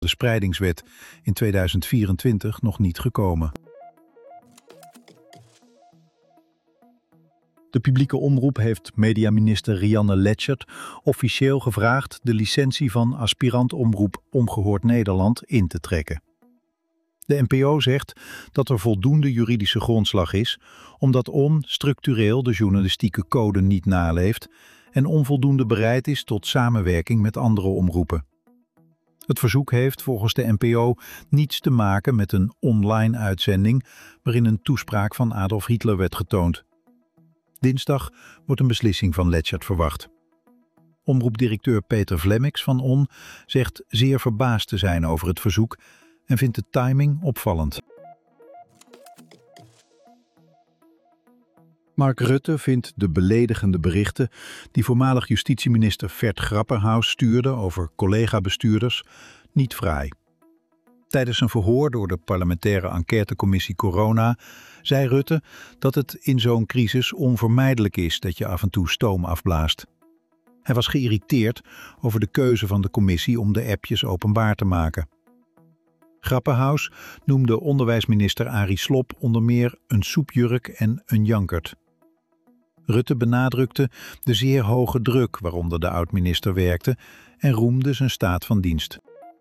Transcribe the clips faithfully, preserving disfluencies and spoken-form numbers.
de spreidingswet in tweeduizend vierentwintig nog niet gekomen. De publieke omroep heeft mediaminister Rianne Letchert officieel gevraagd de licentie van aspirant omroep Ongehoord Nederland in te trekken. De N P O zegt dat er voldoende juridische grondslag is, omdat O N structureel de journalistieke code niet naleeft en onvoldoende bereid is tot samenwerking met andere omroepen. Het verzoek heeft volgens de N P O niets te maken met een online uitzending waarin een toespraak van Adolf Hitler werd getoond. Dinsdag wordt een beslissing van Letchert verwacht. Omroepdirecteur Peter Vlemmix van O N zegt zeer verbaasd te zijn over het verzoek en vindt de timing opvallend. Mark Rutte vindt de beledigende berichten die voormalig justitieminister Vert Grapperhaus stuurde over collega-bestuurders niet fraai. Tijdens een verhoor door de parlementaire enquêtecommissie Corona zei Rutte dat het in zo'n crisis onvermijdelijk is dat je af en toe stoom afblaast. Hij was geïrriteerd over de keuze van de commissie om de appjes openbaar te maken. Grapperhaus noemde onderwijsminister Arie Slob onder meer een soepjurk en een jankert. Rutte benadrukte de zeer hoge druk waaronder de oud-minister werkte en roemde zijn staat van dienst.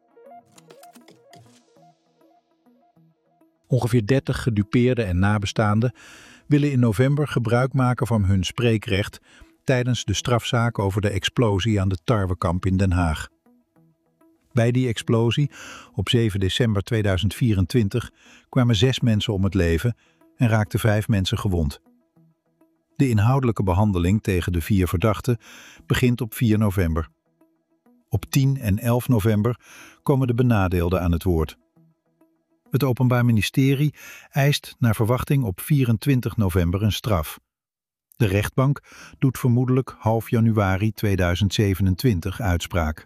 Ongeveer dertig gedupeerden en nabestaanden willen in november gebruik maken van hun spreekrecht tijdens de strafzaak over de explosie aan de Tarwekamp in Den Haag. Bij die explosie op zeven december tweeduizend vierentwintig kwamen zes mensen om het leven en raakten vijf mensen gewond. De inhoudelijke behandeling tegen de vier verdachten begint op vier november. Op tien en elf november komen de benadeelden aan het woord. Het Openbaar Ministerie eist naar verwachting op vierentwintig november een straf. De rechtbank doet vermoedelijk half januari tweeduizend zevenentwintig uitspraak.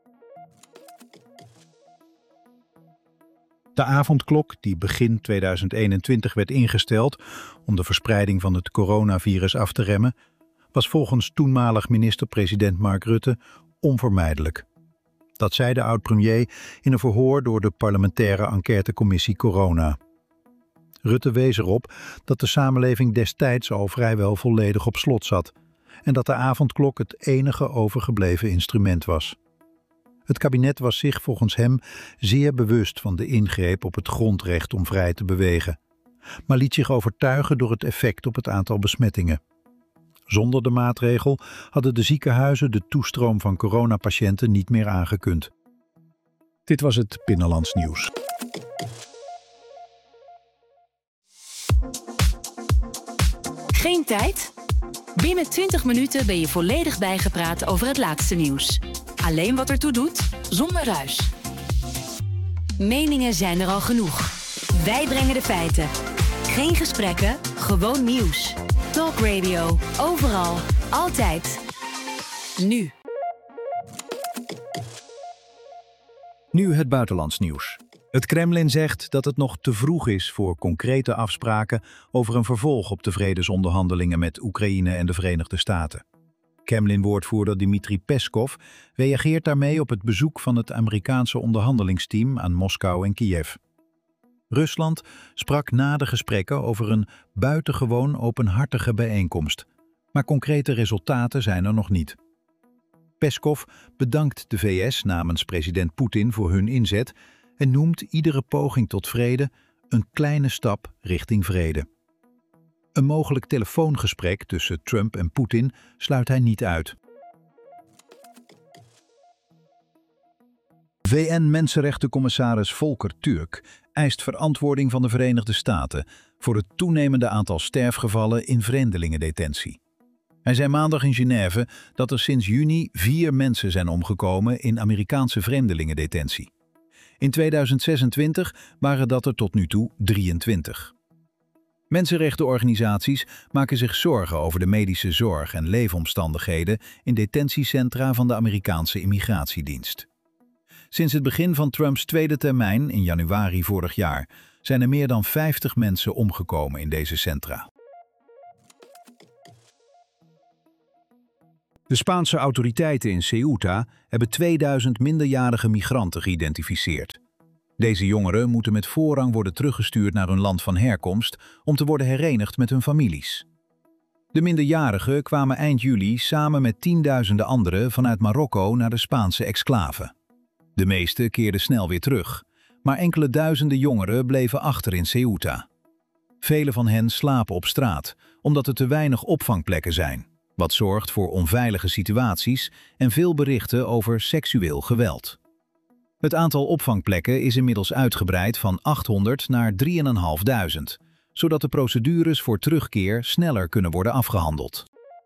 De avondklok, die begin tweeduizend eenentwintig werd ingesteld om de verspreiding van het coronavirus af te remmen, was volgens toenmalig minister-president Mark Rutte onvermijdelijk. Dat zei de oud-premier in een verhoor door de parlementaire enquêtecommissie Corona. Rutte wees erop dat de samenleving destijds al vrijwel volledig op slot zat en dat de avondklok het enige overgebleven instrument was. Het kabinet was zich volgens hem zeer bewust van de ingreep op het grondrecht om vrij te bewegen, maar liet zich overtuigen door het effect op het aantal besmettingen. Zonder de maatregel hadden de ziekenhuizen de toestroom van coronapatiënten niet meer aangekund. Dit was het Binnenlands Nieuws. Geen tijd? Binnen twintig minuten ben je volledig bijgepraat over het laatste nieuws. Alleen wat ertoe doet, zonder ruis. Meningen zijn er al genoeg. Wij brengen de feiten. Geen gesprekken, gewoon nieuws. Talk Radio, overal, altijd. Nu. Nu het buitenlands nieuws. Het Kremlin zegt dat het nog te vroeg is voor concrete afspraken over een vervolg op de vredesonderhandelingen met Oekraïne en de Verenigde Staten. Kremlin-woordvoerder Dmitri Peskov reageert daarmee op het bezoek van het Amerikaanse onderhandelingsteam aan Moskou en Kiev. Rusland sprak na de gesprekken over een buitengewoon openhartige bijeenkomst, maar concrete resultaten zijn er nog niet. Peskov bedankt de V S namens president Poetin voor hun inzet en noemt iedere poging tot vrede een kleine stap richting vrede. Een mogelijk telefoongesprek tussen Trump en Poetin sluit hij niet uit. V N-mensenrechtencommissaris Volker Türk eist verantwoording van de Verenigde Staten voor het toenemende aantal sterfgevallen in vreemdelingendetentie. Hij zei maandag in Genève dat er sinds juni vier mensen zijn omgekomen in Amerikaanse vreemdelingendetentie. In tweeduizend zesentwintig waren dat er tot nu toe drieëntwintig. Mensenrechtenorganisaties maken zich zorgen over de medische zorg en leefomstandigheden in detentiecentra van de Amerikaanse immigratiedienst. Sinds het begin van Trumps tweede termijn in januari vorig jaar zijn er meer dan vijftig mensen omgekomen in deze centra. De Spaanse autoriteiten in Ceuta hebben tweeduizend minderjarige migranten geïdentificeerd. Deze jongeren moeten met voorrang worden teruggestuurd naar hun land van herkomst om te worden herenigd met hun families. De minderjarigen kwamen eind juli samen met tienduizenden anderen vanuit Marokko naar de Spaanse exclave. De meeste keerden snel weer terug, maar enkele duizenden jongeren bleven achter in Ceuta. Vele van hen slapen op straat, omdat er te weinig opvangplekken zijn, wat zorgt voor onveilige situaties en veel berichten over seksueel geweld. Het aantal opvangplekken is inmiddels uitgebreid van achthonderd naar drieduizend vijfhonderd, zodat de procedures voor terugkeer sneller kunnen worden afgehandeld.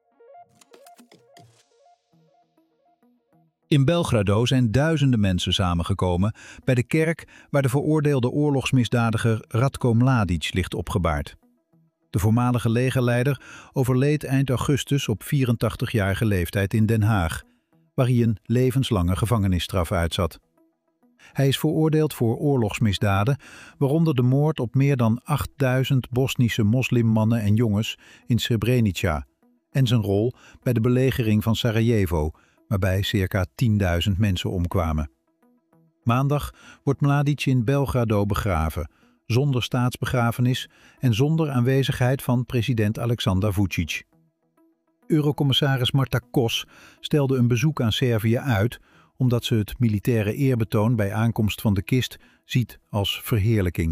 In Belgrado zijn duizenden mensen samengekomen bij de kerk waar de veroordeelde oorlogsmisdadiger Ratko Mladic ligt opgebaard. De voormalige legerleider overleed eind augustus op vierentachtigjarige leeftijd in Den Haag, waar hij een levenslange gevangenisstraf uitzat. Hij is veroordeeld voor oorlogsmisdaden, waaronder de moord op meer dan achtduizend Bosnische moslimmannen en jongens in Srebrenica en zijn rol bij de belegering van Sarajevo, waarbij circa tienduizend mensen omkwamen. Maandag wordt Mladic in Belgrado begraven, zonder staatsbegrafenis en zonder aanwezigheid van president Aleksandar Vučić. Eurocommissaris Marta Kos stelde een bezoek aan Servië uit, omdat ze het militaire eerbetoon bij aankomst van de kist ziet als verheerlijking.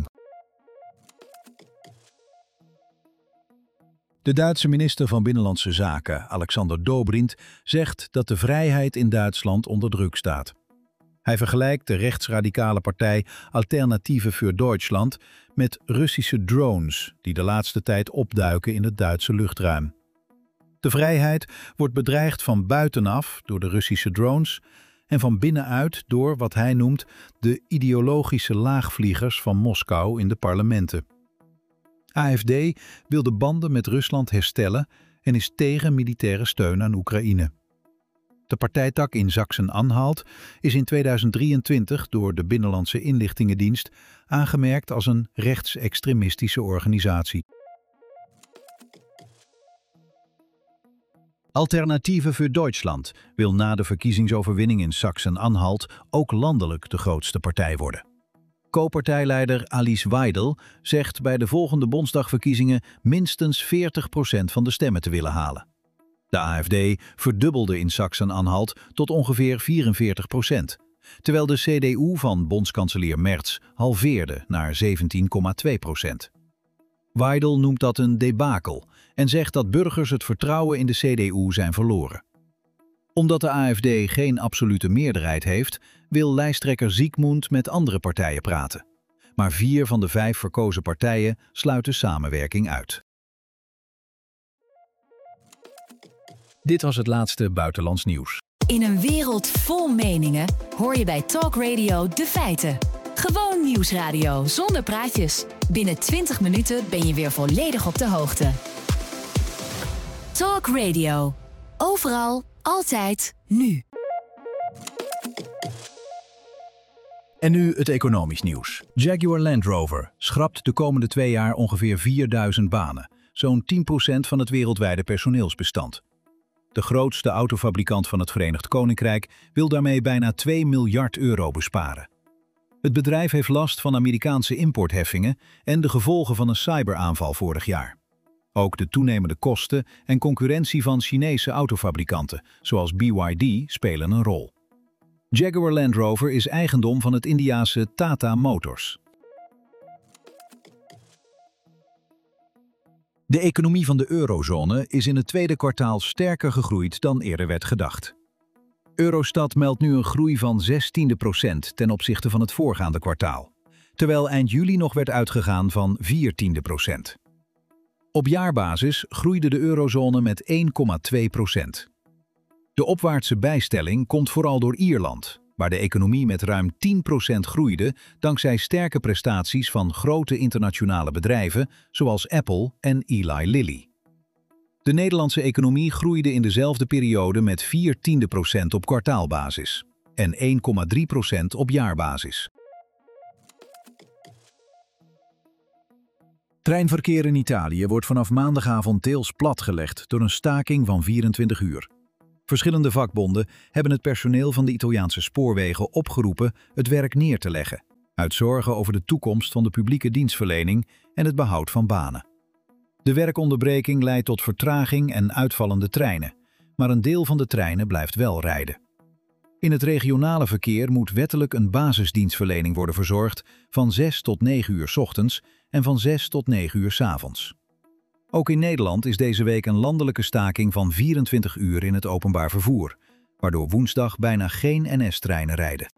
De Duitse minister van Binnenlandse Zaken, Alexander Dobrindt, zegt dat de vrijheid in Duitsland onder druk staat. Hij vergelijkt de rechtsradicale partij Alternative für Deutschland met Russische drones die de laatste tijd opduiken in het Duitse luchtruim. De vrijheid wordt bedreigd van buitenaf door de Russische drones en van binnenuit door wat hij noemt de ideologische laagvliegers van Moskou in de parlementen. A F D wil de banden met Rusland herstellen en is tegen militaire steun aan Oekraïne. De partijtak in Sachsen-Anhalt is in tweeduizend drieëntwintig door de Binnenlandse Inlichtingendienst aangemerkt als een rechtsextremistische organisatie. Alternative für Deutschland wil na de verkiezingsoverwinning in Sachsen-Anhalt ook landelijk de grootste partij worden. Co-partijleider Alice Weidel zegt bij de volgende Bondsdagverkiezingen minstens veertig procent van de stemmen te willen halen. De A F D verdubbelde in Sachsen-Anhalt tot ongeveer vierenveertig procent, terwijl de C D U van bondskanselier Merz halveerde naar zeventien komma twee procent. Weidel noemt dat een debakel en zegt dat burgers het vertrouwen in de C D U zijn verloren. Omdat de A F D geen absolute meerderheid heeft, wil lijsttrekker Ziekmund met andere partijen praten. Maar vier van de vijf verkozen partijen sluiten samenwerking uit. Dit was het laatste buitenlands nieuws. In een wereld vol meningen hoor je bij Talk Radio de feiten. Gewoon nieuwsradio zonder praatjes. Binnen twintig minuten ben je weer volledig op de hoogte. Talk Radio. Overal, altijd, nu. En nu het economisch nieuws. Jaguar Land Rover schrapt de komende twee jaar ongeveer vierduizend banen. Zo'n tien procent van het wereldwijde personeelsbestand. De grootste autofabrikant van het Verenigd Koninkrijk wil daarmee bijna twee miljard euro besparen. Het bedrijf heeft last van Amerikaanse importheffingen en de gevolgen van een cyberaanval vorig jaar. Ook de toenemende kosten en concurrentie van Chinese autofabrikanten, zoals B Y D, spelen een rol. Jaguar Land Rover is eigendom van het Indiase Tata Motors. De economie van de eurozone is in het tweede kwartaal sterker gegroeid dan eerder werd gedacht. Eurostat meldt nu een groei van zestiende procent ten opzichte van het voorgaande kwartaal, terwijl eind juli nog werd uitgegaan van viertiende procent. Op jaarbasis groeide de eurozone met één komma twee procent. De opwaartse bijstelling komt vooral door Ierland, waar de economie met ruim tien procent groeide dankzij sterke prestaties van grote internationale bedrijven zoals Apple en Eli Lilly. De Nederlandse economie groeide in dezelfde periode met vier tiende procent op kwartaalbasis en één komma drie procent op jaarbasis. Treinverkeer in Italië wordt vanaf maandagavond deels platgelegd door een staking van vierentwintig uur. Verschillende vakbonden hebben het personeel van de Italiaanse spoorwegen opgeroepen het werk neer te leggen, uit zorgen over de toekomst van de publieke dienstverlening en het behoud van banen. De werkonderbreking leidt tot vertraging en uitvallende treinen, maar een deel van de treinen blijft wel rijden. In het regionale verkeer moet wettelijk een basisdienstverlening worden verzorgd van zes tot negen uur 's ochtends en van zes tot negen uur 's avonds. Ook in Nederland is deze week een landelijke staking van vierentwintig uur in het openbaar vervoer, waardoor woensdag bijna geen N S-treinen rijden.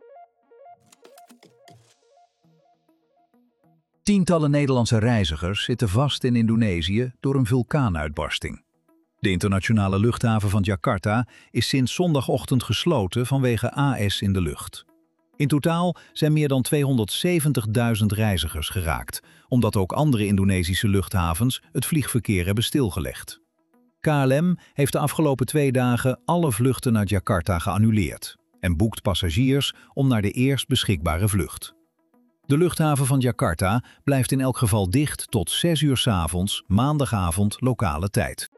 Tientallen Nederlandse reizigers zitten vast in Indonesië door een vulkaanuitbarsting. De internationale luchthaven van Jakarta is sinds zondagochtend gesloten vanwege A S in de lucht. In totaal zijn meer dan tweehonderdzeventigduizend reizigers geraakt, omdat ook andere Indonesische luchthavens het vliegverkeer hebben stilgelegd. K L M heeft de afgelopen twee dagen alle vluchten naar Jakarta geannuleerd en boekt passagiers om naar de eerst beschikbare vlucht. De luchthaven van Jakarta blijft in elk geval dicht tot zes uur 's avonds, maandagavond lokale tijd.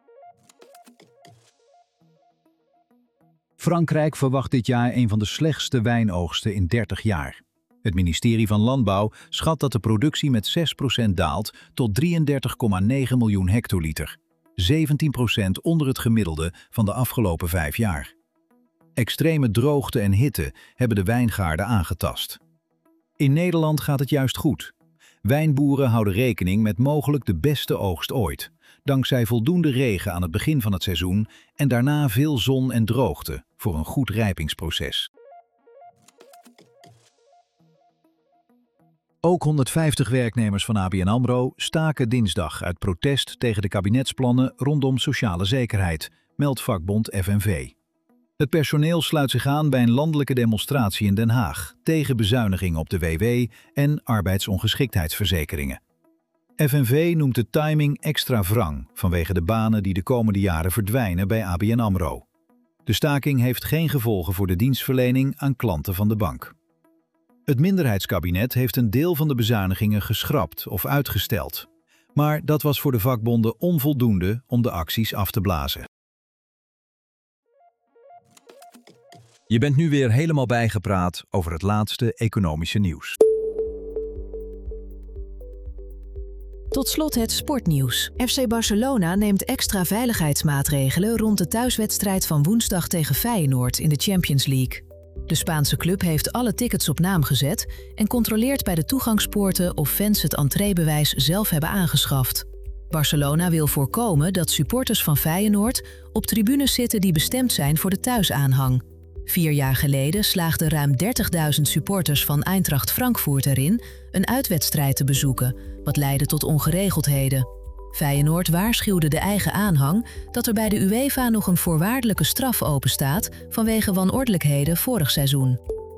Frankrijk verwacht dit jaar een van de slechtste wijnoogsten in dertig jaar. Het ministerie van Landbouw schat dat de productie met zes procent daalt tot drieëndertig komma negen miljoen hectoliter, zeventien procent onder het gemiddelde van de afgelopen vijf jaar. Extreme droogte en hitte hebben de wijngaarden aangetast. In Nederland gaat het juist goed. Wijnboeren houden rekening met mogelijk de beste oogst ooit, dankzij voldoende regen aan het begin van het seizoen en daarna veel zon en droogte voor een goed rijpingsproces. Ook honderdvijftig werknemers van A B N AMRO staken dinsdag uit protest tegen de kabinetsplannen rondom sociale zekerheid, meldt vakbond F N V. Het personeel sluit zich aan bij een landelijke demonstratie in Den Haag tegen bezuinigingen op de W W en arbeidsongeschiktheidsverzekeringen. F N V noemt de timing extra wrang vanwege de banen die de komende jaren verdwijnen bij A B N AMRO. De staking heeft geen gevolgen voor de dienstverlening aan klanten van de bank. Het minderheidskabinet heeft een deel van de bezuinigingen geschrapt of uitgesteld. Maar dat was voor de vakbonden onvoldoende om de acties af te blazen. Je bent nu weer helemaal bijgepraat over het laatste economische nieuws. Tot slot het sportnieuws. F C Barcelona neemt extra veiligheidsmaatregelen rond de thuiswedstrijd van woensdag tegen Feyenoord in de Champions League. De Spaanse club heeft alle tickets op naam gezet en controleert bij de toegangspoorten of fans het entreebewijs zelf hebben aangeschaft. Barcelona wil voorkomen dat supporters van Feyenoord op tribunes zitten die bestemd zijn voor de thuisaanhang. Vier jaar geleden slaagden ruim dertigduizend supporters van Eintracht Frankfurt erin een uitwedstrijd te bezoeken, wat leidde tot ongeregeldheden. Feyenoord waarschuwde de eigen aanhang dat er bij de UEFA nog een voorwaardelijke straf openstaat vanwege wanordelijkheden vorig seizoen.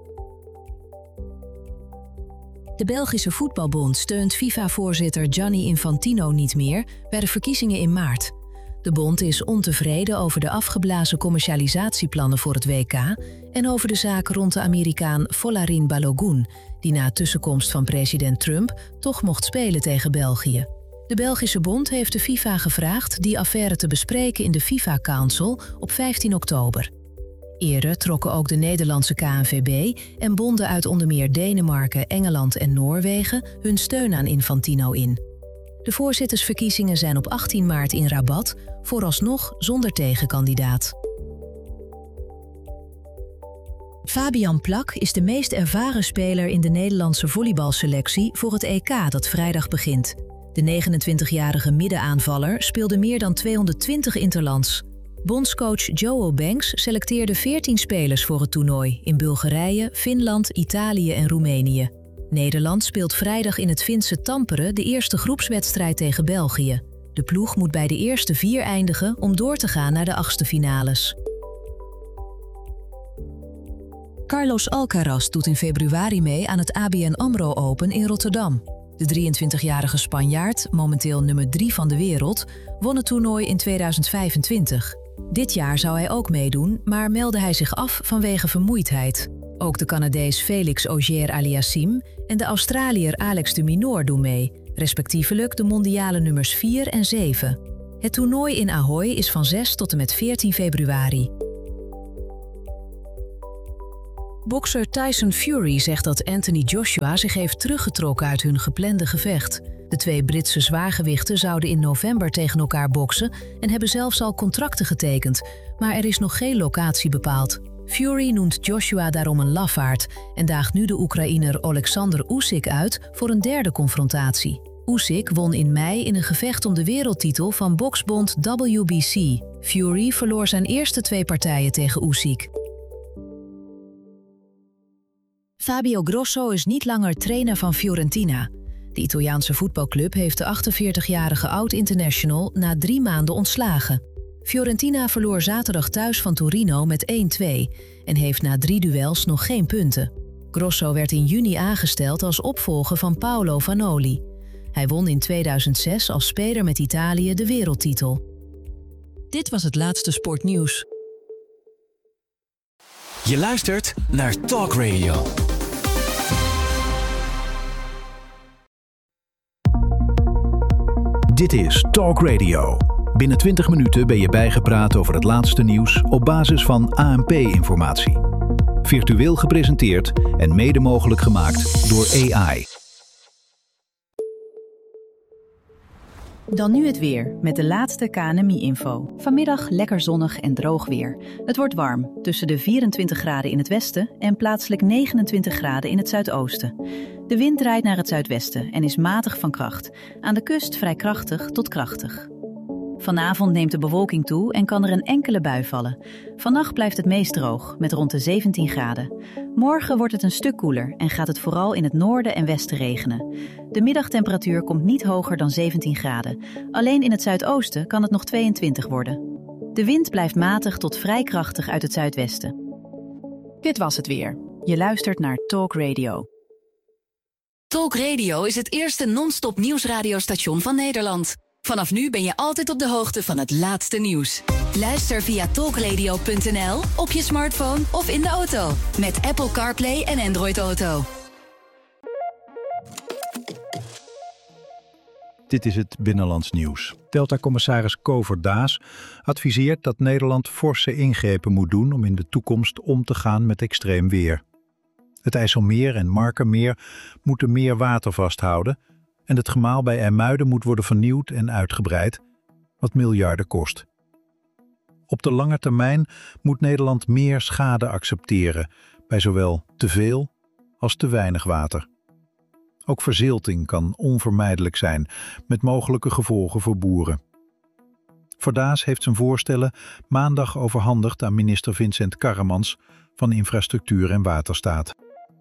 De Belgische Voetbalbond steunt FIFA-voorzitter Gianni Infantino niet meer bij de verkiezingen in maart. De bond is ontevreden over de afgeblazen commercialisatieplannen voor het W K en over de zaak rond de Amerikaan Folarin Balogun, die na tussenkomst van president Trump toch mocht spelen tegen België. De Belgische bond heeft de FIFA gevraagd die affaire te bespreken in de FIFA Council op vijftien oktober. Eerder trokken ook de Nederlandse K N V B en bonden uit onder meer Denemarken, Engeland en Noorwegen hun steun aan Infantino in. De voorzittersverkiezingen zijn op achttien maart in Rabat, vooralsnog zonder tegenkandidaat. Fabian Plak is de meest ervaren speler in de Nederlandse volleybalselectie voor het E K dat vrijdag begint. De negenentwintigjarige middenaanvaller speelde meer dan tweehonderdtwintig interlands. Bondscoach Joe Banks selecteerde veertien spelers voor het toernooi in Bulgarije, Finland, Italië en Roemenië. Nederland speelt vrijdag in het Finse Tampere de eerste groepswedstrijd tegen België. De ploeg moet bij de eerste vier eindigen om door te gaan naar de achtste finales. Carlos Alcaraz doet in februari mee aan het A B N AMRO Open in Rotterdam. De drieëntwintigjarige Spanjaard, momenteel nummer drie van de wereld, won het toernooi in tweeduizend vijfentwintig. Dit jaar zou hij ook meedoen, maar meldde hij zich af vanwege vermoeidheid. Ook de Canadees Felix Auger-Aliassime en de Australiër Alex de Minaur doen mee, respectievelijk de mondiale nummers vier en zeven. Het toernooi in Ahoy is van zes tot en met veertien februari. Bokser Tyson Fury zegt dat Anthony Joshua zich heeft teruggetrokken uit hun geplande gevecht. De twee Britse zwaargewichten zouden in november tegen elkaar boksen en hebben zelfs al contracten getekend, maar er is nog geen locatie bepaald. Fury noemt Joshua daarom een lafaard en daagt nu de Oekraïner Oleksandr Usyk uit voor een derde confrontatie. Usyk won in mei in een gevecht om de wereldtitel van boksbond W B C. Fury verloor zijn eerste twee partijen tegen Usyk. Fabio Grosso is niet langer trainer van Fiorentina. De Italiaanse voetbalclub heeft de achtenveertigjarige oud-international na drie maanden ontslagen. Fiorentina verloor zaterdag thuis van Torino met één twee en heeft na drie duels nog geen punten. Grosso werd in juni aangesteld als opvolger van Paolo Vanoli. Hij won in tweeduizend zes als speler met Italië de wereldtitel. Dit was het laatste sportnieuws. Je luistert naar Talk Radio. Dit is Talk Radio. Binnen twintig minuten ben je bijgepraat over het laatste nieuws op basis van A N P-informatie. Virtueel gepresenteerd en mede mogelijk gemaakt door A I. Dan nu het weer, met de laatste K N M I-info. Vanmiddag lekker zonnig en droog weer. Het wordt warm, tussen de vierentwintig graden in het westen en plaatselijk negenentwintig graden in het zuidoosten. De wind draait naar het zuidwesten en is matig van kracht. Aan de kust vrij krachtig tot krachtig. Vanavond neemt de bewolking toe en kan er een enkele bui vallen. Vannacht blijft het meest droog, met rond de zeventien graden. Morgen wordt het een stuk koeler en gaat het vooral in het noorden en westen regenen. De middagtemperatuur komt niet hoger dan zeventien graden. Alleen in het zuidoosten kan het nog tweeëntwintig worden. De wind blijft matig tot vrij krachtig uit het zuidwesten. Dit was het weer. Je luistert naar Talk Radio. Talk Radio is het eerste non-stop nieuwsradiostation van Nederland. Vanaf nu ben je altijd op de hoogte van het laatste nieuws. Luister via talkradio punt n l, op je smartphone of in de auto. Met Apple CarPlay en Android Auto. Dit is het Binnenlands Nieuws. Delta-commissaris Kover Daas adviseert dat Nederland forse ingrepen moet doen om in de toekomst om te gaan met extreem weer. Het IJsselmeer en Markermeer moeten meer water vasthouden en het gemaal bij IJmuiden moet worden vernieuwd en uitgebreid, wat miljarden kost. Op de lange termijn moet Nederland meer schade accepteren bij zowel te veel als te weinig water. Ook verzilting kan onvermijdelijk zijn, met mogelijke gevolgen voor boeren. Verdaas heeft zijn voorstellen maandag overhandigd aan minister Vincent Karremans van Infrastructuur en Waterstaat.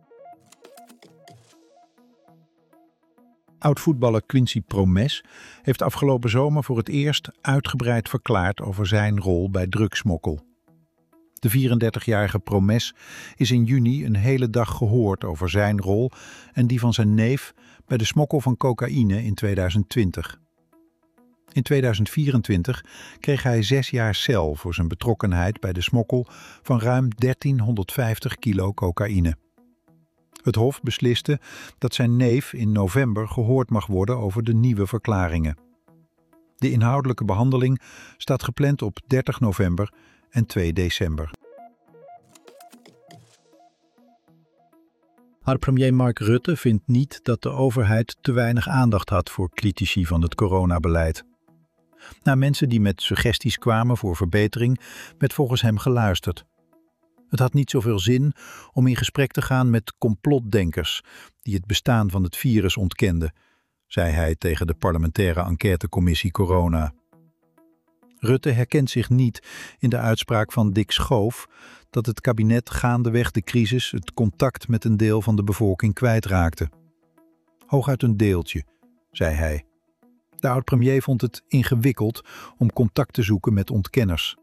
Oud-voetballer Quincy Promes heeft afgelopen zomer voor het eerst uitgebreid verklaard over zijn rol bij drugsmokkel. De vierendertigjarige Promes is in juni een hele dag gehoord over zijn rol en die van zijn neef bij de smokkel van cocaïne in tweeduizend twintig. In tweeduizend vierentwintig kreeg hij zes jaar cel voor zijn betrokkenheid bij de smokkel van ruim dertienhonderdvijftig kilo cocaïne. Het Hof besliste dat zijn neef in november gehoord mag worden over de nieuwe verklaringen. De inhoudelijke behandeling staat gepland op dertig november en twee december. Oud-premier Mark Rutte vindt niet dat de overheid te weinig aandacht had voor critici van het coronabeleid. Naar mensen die met suggesties kwamen voor verbetering werd volgens hem geluisterd. Het had niet zoveel zin om in gesprek te gaan met complotdenkers die het bestaan van het virus ontkenden, zei hij tegen de parlementaire enquêtecommissie Corona. Rutte herkent zich niet in de uitspraak van Dick Schoof dat het kabinet gaandeweg de crisis het contact met een deel van de bevolking kwijtraakte. Hooguit een deeltje, zei hij. De oud-premier vond het ingewikkeld om contact te zoeken met ontkenners.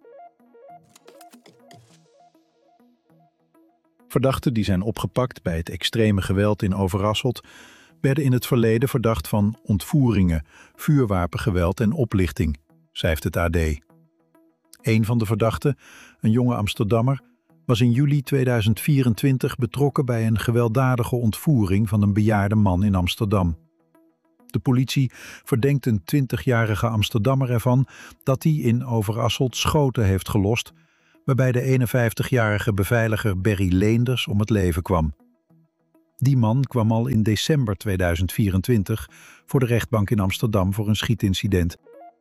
Verdachten die zijn opgepakt bij het extreme geweld in Overasselt werden in het verleden verdacht van ontvoeringen, vuurwapengeweld en oplichting, schrijft het A D. Een van de verdachten, een jonge Amsterdammer, was in juli tweeduizend vierentwintig betrokken bij een gewelddadige ontvoering van een bejaarde man in Amsterdam. De politie verdenkt een twintigjarige Amsterdammer ervan dat hij in Overasselt schoten heeft gelost, waarbij de eenenvijftigjarige beveiliger Berry Leenders om het leven kwam. Die man kwam al in december tweeduizend vierentwintig voor de rechtbank in Amsterdam voor een schietincident.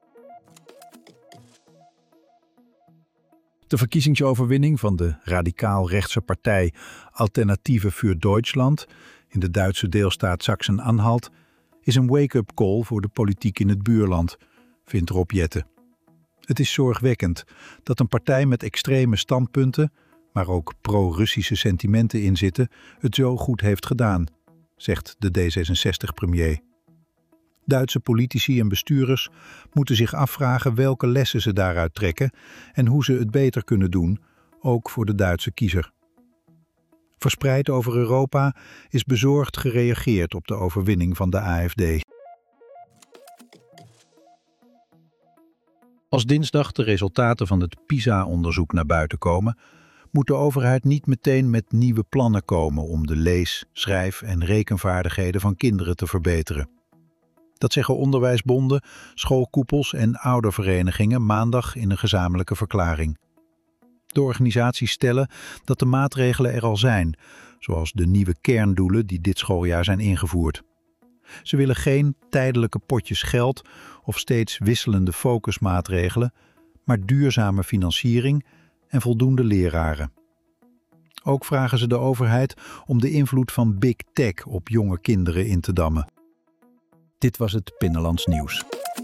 De verkiezingsoverwinning van de radicaal-rechtse partij Alternative für Deutschland in de Duitse deelstaat Sachsen-Anhalt is een wake-up call voor de politiek in het buurland, vindt Rob Jetten. Het is zorgwekkend dat een partij met extreme standpunten, maar ook pro-Russische sentimenten in zitten, het zo goed heeft gedaan, zegt de D zesenzestig-premier. Duitse politici en bestuurders moeten zich afvragen welke lessen ze daaruit trekken en hoe ze het beter kunnen doen, ook voor de Duitse kiezer. Verspreid over Europa is bezorgd gereageerd op de overwinning van de A F D. Als dinsdag de resultaten van het PISA-onderzoek naar buiten komen, moet de overheid niet meteen met nieuwe plannen komen om de lees-, schrijf- en rekenvaardigheden van kinderen te verbeteren. Dat zeggen onderwijsbonden, schoolkoepels en ouderverenigingen maandag in een gezamenlijke verklaring. De organisaties stellen dat de maatregelen er al zijn, zoals de nieuwe kerndoelen die dit schooljaar zijn ingevoerd. Ze willen geen tijdelijke potjes geld of steeds wisselende focusmaatregelen, maar duurzame financiering en voldoende leraren. Ook vragen ze de overheid om de invloed van Big Tech op jonge kinderen in te dammen. Dit was het Binnenlands Nieuws.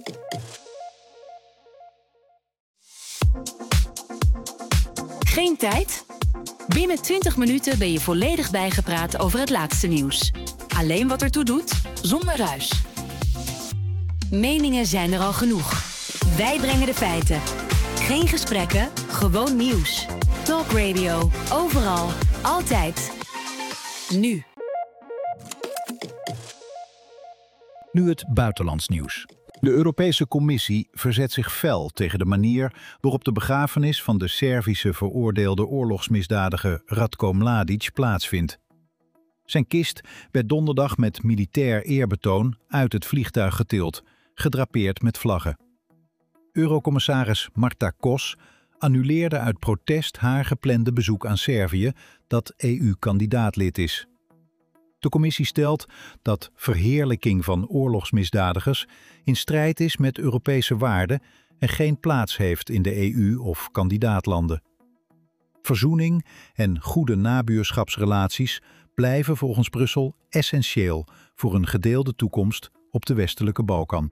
Geen tijd? Binnen twintig minuten ben je volledig bijgepraat over het laatste nieuws. Alleen wat ertoe doet, zonder ruis. Meningen zijn er al genoeg. Wij brengen de feiten. Geen gesprekken, gewoon nieuws. Talk Radio, overal, altijd. Nu. Nu het buitenlands nieuws. De Europese Commissie verzet zich fel tegen de manier waarop de begrafenis van de Servische veroordeelde oorlogsmisdadiger Ratko Mladic plaatsvindt. Zijn kist werd donderdag met militair eerbetoon uit het vliegtuig getild, gedrapeerd met vlaggen. Eurocommissaris Marta Kos annuleerde uit protest haar geplande bezoek aan Servië, dat E U-kandidaatlid is. De commissie stelt dat verheerlijking van oorlogsmisdadigers in strijd is met Europese waarden en geen plaats heeft in de E U of kandidaatlanden. Verzoening en goede nabuurschapsrelaties blijven volgens Brussel essentieel voor een gedeelde toekomst op de westelijke Balkan.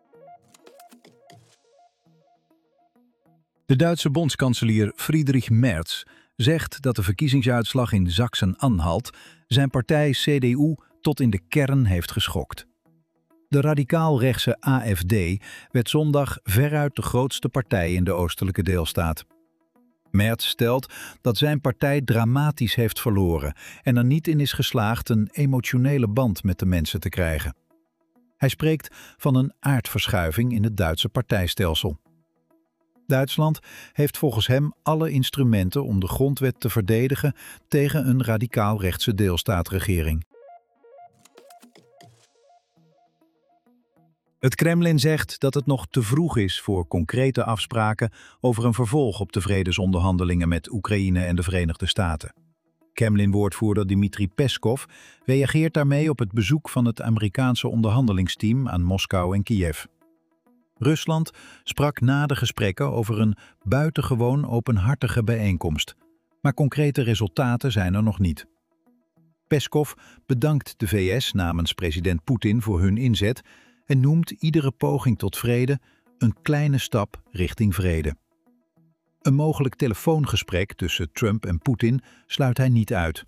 De Duitse bondskanselier Friedrich Merz zegt dat de verkiezingsuitslag in Sachsen-Anhalt zijn partij C D U tot in de kern heeft geschokt. De radicaal-rechtse A F D werd zondag veruit de grootste partij in de oostelijke deelstaat. Merz stelt dat zijn partij dramatisch heeft verloren en er niet in is geslaagd een emotionele band met de mensen te krijgen. Hij spreekt van een aardverschuiving in het Duitse partijstelsel. Duitsland heeft volgens hem alle instrumenten om de grondwet te verdedigen tegen een radicaal-rechtse deelstaatregering. Het Kremlin zegt dat het nog te vroeg is voor concrete afspraken over een vervolg op de vredesonderhandelingen met Oekraïne en de Verenigde Staten. Kremlin-woordvoerder Dmitri Peskov reageert daarmee op het bezoek van het Amerikaanse onderhandelingsteam aan Moskou en Kiev. Rusland sprak na de gesprekken over een buitengewoon openhartige bijeenkomst, maar concrete resultaten zijn er nog niet. Peskov bedankt de V S namens president Poetin voor hun inzet en noemt iedere poging tot vrede een kleine stap richting vrede. Een mogelijk telefoongesprek tussen Trump en Poetin sluit hij niet uit.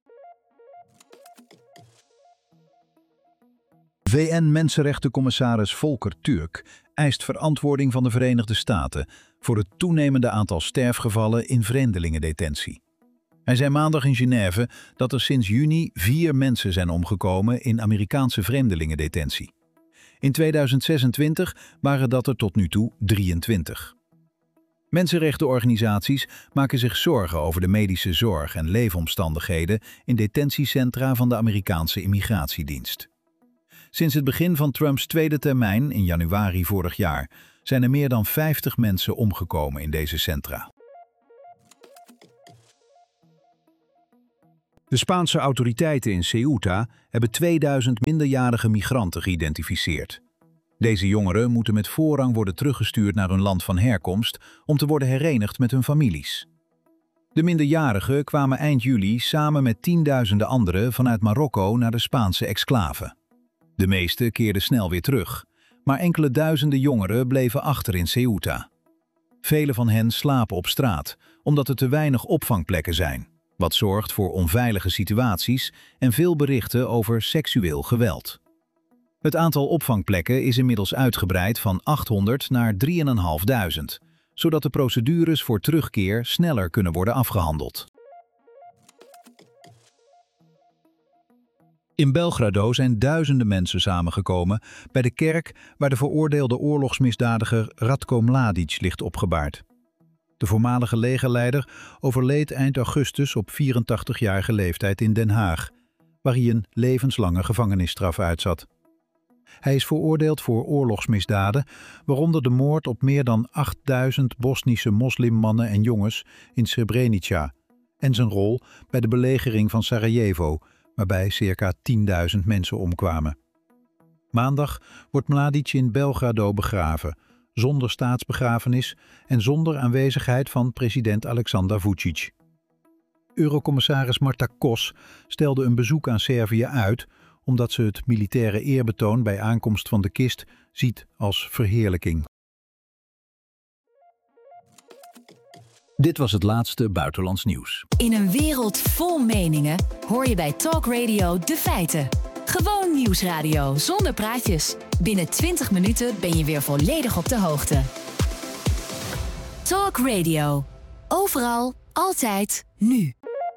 V N-mensenrechtencommissaris Volker Türk eist verantwoording van de Verenigde Staten voor het toenemende aantal sterfgevallen in vreemdelingendetentie. Hij zei maandag in Genève dat er sinds juni vier mensen zijn omgekomen in Amerikaanse vreemdelingendetentie. In tweeduizend zesentwintig waren dat er tot nu toe drieëntwintig. Mensenrechtenorganisaties maken zich zorgen over de medische zorg en leefomstandigheden in detentiecentra van de Amerikaanse immigratiedienst. Sinds het begin van Trumps tweede termijn in januari vorig jaar zijn er meer dan vijftig mensen omgekomen in deze centra. De Spaanse autoriteiten in Ceuta hebben tweeduizend minderjarige migranten geïdentificeerd. Deze jongeren moeten met voorrang worden teruggestuurd naar hun land van herkomst om te worden herenigd met hun families. De minderjarigen kwamen eind juli samen met tienduizenden anderen vanuit Marokko naar de Spaanse exclave. De meeste keerden snel weer terug, maar enkele duizenden jongeren bleven achter in Ceuta. Vele van hen slapen op straat, omdat er te weinig opvangplekken zijn, wat zorgt voor onveilige situaties en veel berichten over seksueel geweld. Het aantal opvangplekken is inmiddels uitgebreid van achthonderd naar drieduizend vijfhonderd, zodat de procedures voor terugkeer sneller kunnen worden afgehandeld. In Belgrado zijn duizenden mensen samengekomen bij de kerk waar de veroordeelde oorlogsmisdadiger Ratko Mladic ligt opgebaard. De voormalige legerleider overleed eind augustus op vierentachtigjarige leeftijd in Den Haag, waar hij een levenslange gevangenisstraf uitzat. Hij is veroordeeld voor oorlogsmisdaden, waaronder de moord op meer dan achtduizend Bosnische moslimmannen en jongens in Srebrenica en zijn rol bij de belegering van Sarajevo, waarbij circa tienduizend mensen omkwamen. Maandag wordt Mladic in Belgrado begraven, zonder staatsbegrafenis en zonder aanwezigheid van president Aleksandar Vučić. Eurocommissaris Marta Kos stelde een bezoek aan Servië uit, omdat ze het militaire eerbetoon bij aankomst van de kist ziet als verheerlijking. Dit was het laatste buitenlands nieuws. In een wereld vol meningen hoor je bij Talk Radio de feiten. Gewoon nieuwsradio zonder praatjes. Binnen twintig minuten ben je weer volledig op de hoogte. Talk Radio. Overal, altijd, nu.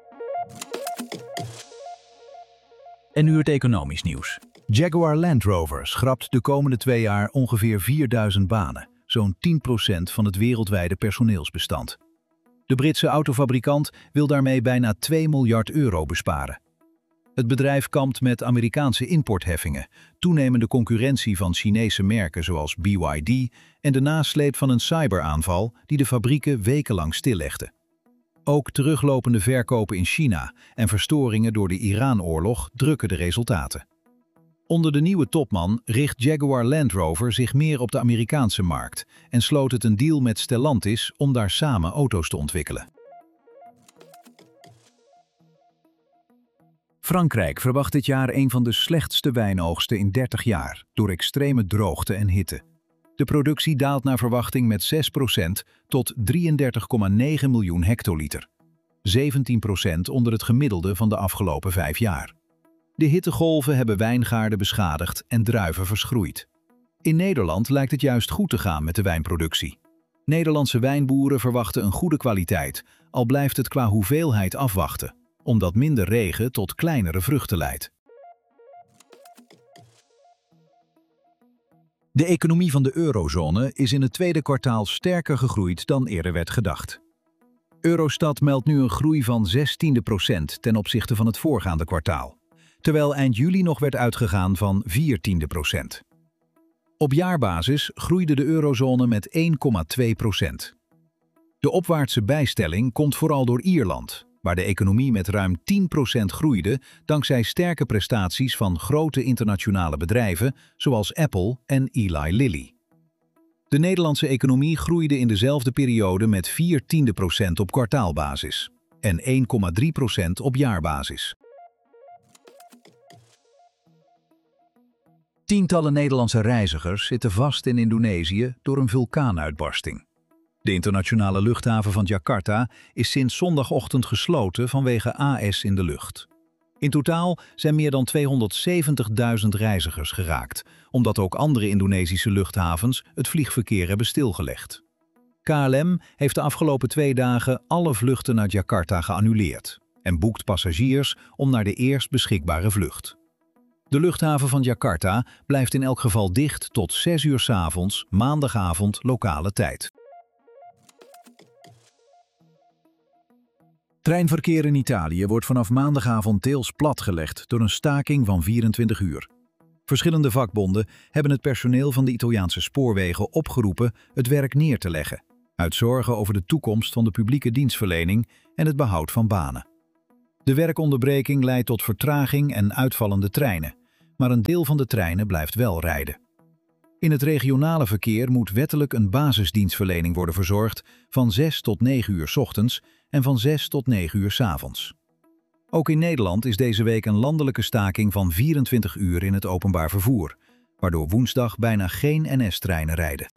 En nu het economisch nieuws. Jaguar Land Rover schrapt de komende twee jaar ongeveer vierduizend banen, zo'n tien procent van het wereldwijde personeelsbestand. De Britse autofabrikant wil daarmee bijna twee miljard euro besparen. Het bedrijf kampt met Amerikaanse importheffingen, toenemende concurrentie van Chinese merken zoals B Y D en de nasleep van een cyberaanval die de fabrieken wekenlang stillegde. Ook teruglopende verkopen in China en verstoringen door de Iran-oorlog drukken de resultaten. Onder de nieuwe topman richt Jaguar Land Rover zich meer op de Amerikaanse markt en sloot het een deal met Stellantis om daar samen auto's te ontwikkelen. Frankrijk verwacht dit jaar een van de slechtste wijnoogsten in dertig jaar door extreme droogte en hitte. De productie daalt naar verwachting met zes procent tot drieëndertig komma negen miljoen hectoliter. zeventien procent onder het gemiddelde van de afgelopen vijf jaar. De hittegolven hebben wijngaarden beschadigd en druiven verschroeid. In Nederland lijkt het juist goed te gaan met de wijnproductie. Nederlandse wijnboeren verwachten een goede kwaliteit, al blijft het qua hoeveelheid afwachten, omdat minder regen tot kleinere vruchten leidt. De economie van de eurozone is in het tweede kwartaal sterker gegroeid dan eerder werd gedacht. Eurostat meldt nu een groei van zestien procent ten opzichte van het voorgaande kwartaal, terwijl eind juli nog werd uitgegaan van veertien procent. Op jaarbasis groeide de eurozone met één komma twee procent. De opwaartse bijstelling komt vooral door Ierland, waar de economie met ruim tien procent groeide dankzij sterke prestaties van grote internationale bedrijven zoals Apple en Eli Lilly. De Nederlandse economie groeide in dezelfde periode met vier tiende procent op kwartaalbasis en één komma drie procent op jaarbasis. Tientallen Nederlandse reizigers zitten vast in Indonesië door een vulkaanuitbarsting. De internationale luchthaven van Jakarta is sinds zondagochtend gesloten vanwege A S in de lucht. In totaal zijn meer dan tweehonderdzeventigduizend reizigers geraakt, omdat ook andere Indonesische luchthavens het vliegverkeer hebben stilgelegd. K L M heeft de afgelopen twee dagen alle vluchten naar Jakarta geannuleerd en boekt passagiers om naar de eerst beschikbare vlucht. De luchthaven van Jakarta blijft in elk geval dicht tot zes uur 's avonds, maandagavond lokale tijd. Treinverkeer in Italië wordt vanaf maandagavond deels platgelegd door een staking van vierentwintig uur. Verschillende vakbonden hebben het personeel van de Italiaanse spoorwegen opgeroepen het werk neer te leggen, uit zorgen over de toekomst van de publieke dienstverlening en het behoud van banen. De werkonderbreking leidt tot vertraging en uitvallende treinen, maar een deel van de treinen blijft wel rijden. In het regionale verkeer moet wettelijk een basisdienstverlening worden verzorgd van zes tot negen uur 's ochtends en van zes tot negen uur 's avonds. Ook in Nederland is deze week een landelijke staking van vierentwintig uur in het openbaar vervoer, waardoor woensdag bijna geen N S-treinen rijden.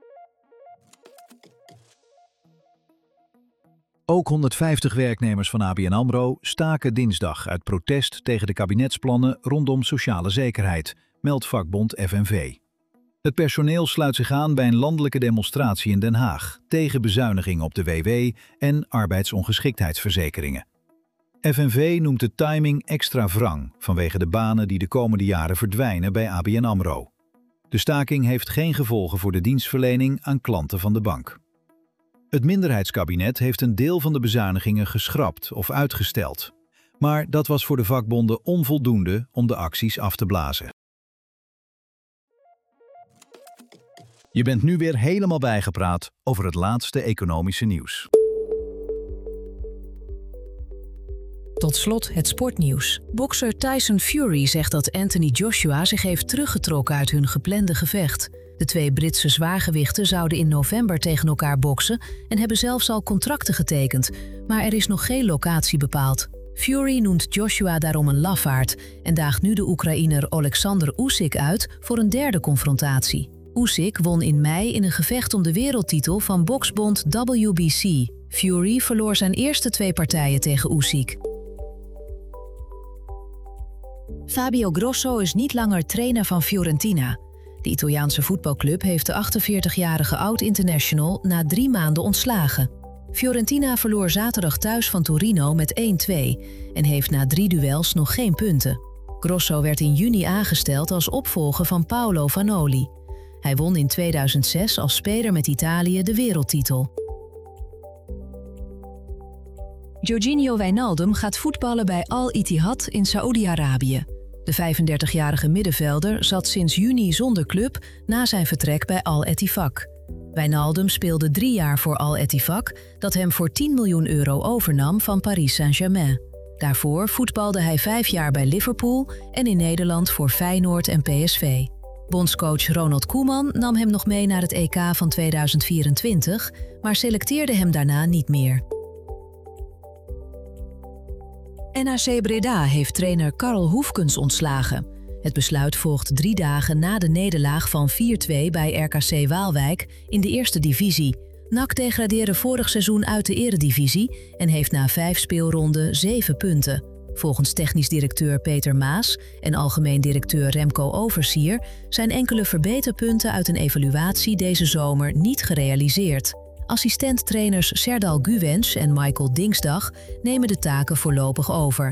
Ook honderdvijftig werknemers van A B N AMRO staken dinsdag uit protest tegen de kabinetsplannen rondom sociale zekerheid, meldt vakbond F N V. Het personeel sluit zich aan bij een landelijke demonstratie in Den Haag tegen bezuinigingen op de W W en arbeidsongeschiktheidsverzekeringen. F N V noemt de timing extra wrang vanwege de banen die de komende jaren verdwijnen bij A B N AMRO. De staking heeft geen gevolgen voor de dienstverlening aan klanten van de bank. Het minderheidskabinet heeft een deel van de bezuinigingen geschrapt of uitgesteld. Maar dat was voor de vakbonden onvoldoende om de acties af te blazen. Je bent nu weer helemaal bijgepraat over het laatste economische nieuws. Tot slot het sportnieuws. Bokser Tyson Fury zegt dat Anthony Joshua zich heeft teruggetrokken uit hun geplande gevecht. De twee Britse zwaargewichten zouden in november tegen elkaar boksen en hebben zelfs al contracten getekend, maar er is nog geen locatie bepaald. Fury noemt Joshua daarom een lafaard en daagt nu de Oekraïner Oleksandr Usyk uit voor een derde confrontatie. Usyk won in mei in een gevecht om de wereldtitel van boksbond W B C. Fury verloor zijn eerste twee partijen tegen Usyk. Fabio Grosso is niet langer trainer van Fiorentina. De Italiaanse voetbalclub heeft de achtenveertigjarige oud-international na drie maanden ontslagen. Fiorentina verloor zaterdag thuis van Torino met één twee en heeft na drie duels nog geen punten. Grosso werd in juni aangesteld als opvolger van Paolo Vanoli. Hij won in tweeduizend zes als speler met Italië de wereldtitel. Georginio Wijnaldum gaat voetballen bij Al Ittihad in Saoedi-Arabië. De vijfendertigjarige middenvelder zat sinds juni zonder club na zijn vertrek bij Al Ettifaq. Wijnaldum speelde drie jaar voor Al Ettifaq, dat hem voor tien miljoen euro overnam van Paris Saint-Germain. Daarvoor voetbalde hij vijf jaar bij Liverpool en in Nederland voor Feyenoord en P S V. Bondscoach Ronald Koeman nam hem nog mee naar het E K van tweeduizend vierentwintig, maar selecteerde hem daarna niet meer. N A C Breda heeft trainer Karl Hoefkens ontslagen. Het besluit volgt drie dagen na de nederlaag van vier twee bij R K C Waalwijk in de eerste divisie. N A C degradeerde vorig seizoen uit de eredivisie en heeft na vijf speelronden zeven punten. Volgens technisch directeur Peter Maas en algemeen directeur Remco Oversier zijn enkele verbeterpunten uit een evaluatie deze zomer niet gerealiseerd. Assistent-trainers Serdal Guwens en Michael Dingsdag nemen de taken voorlopig over.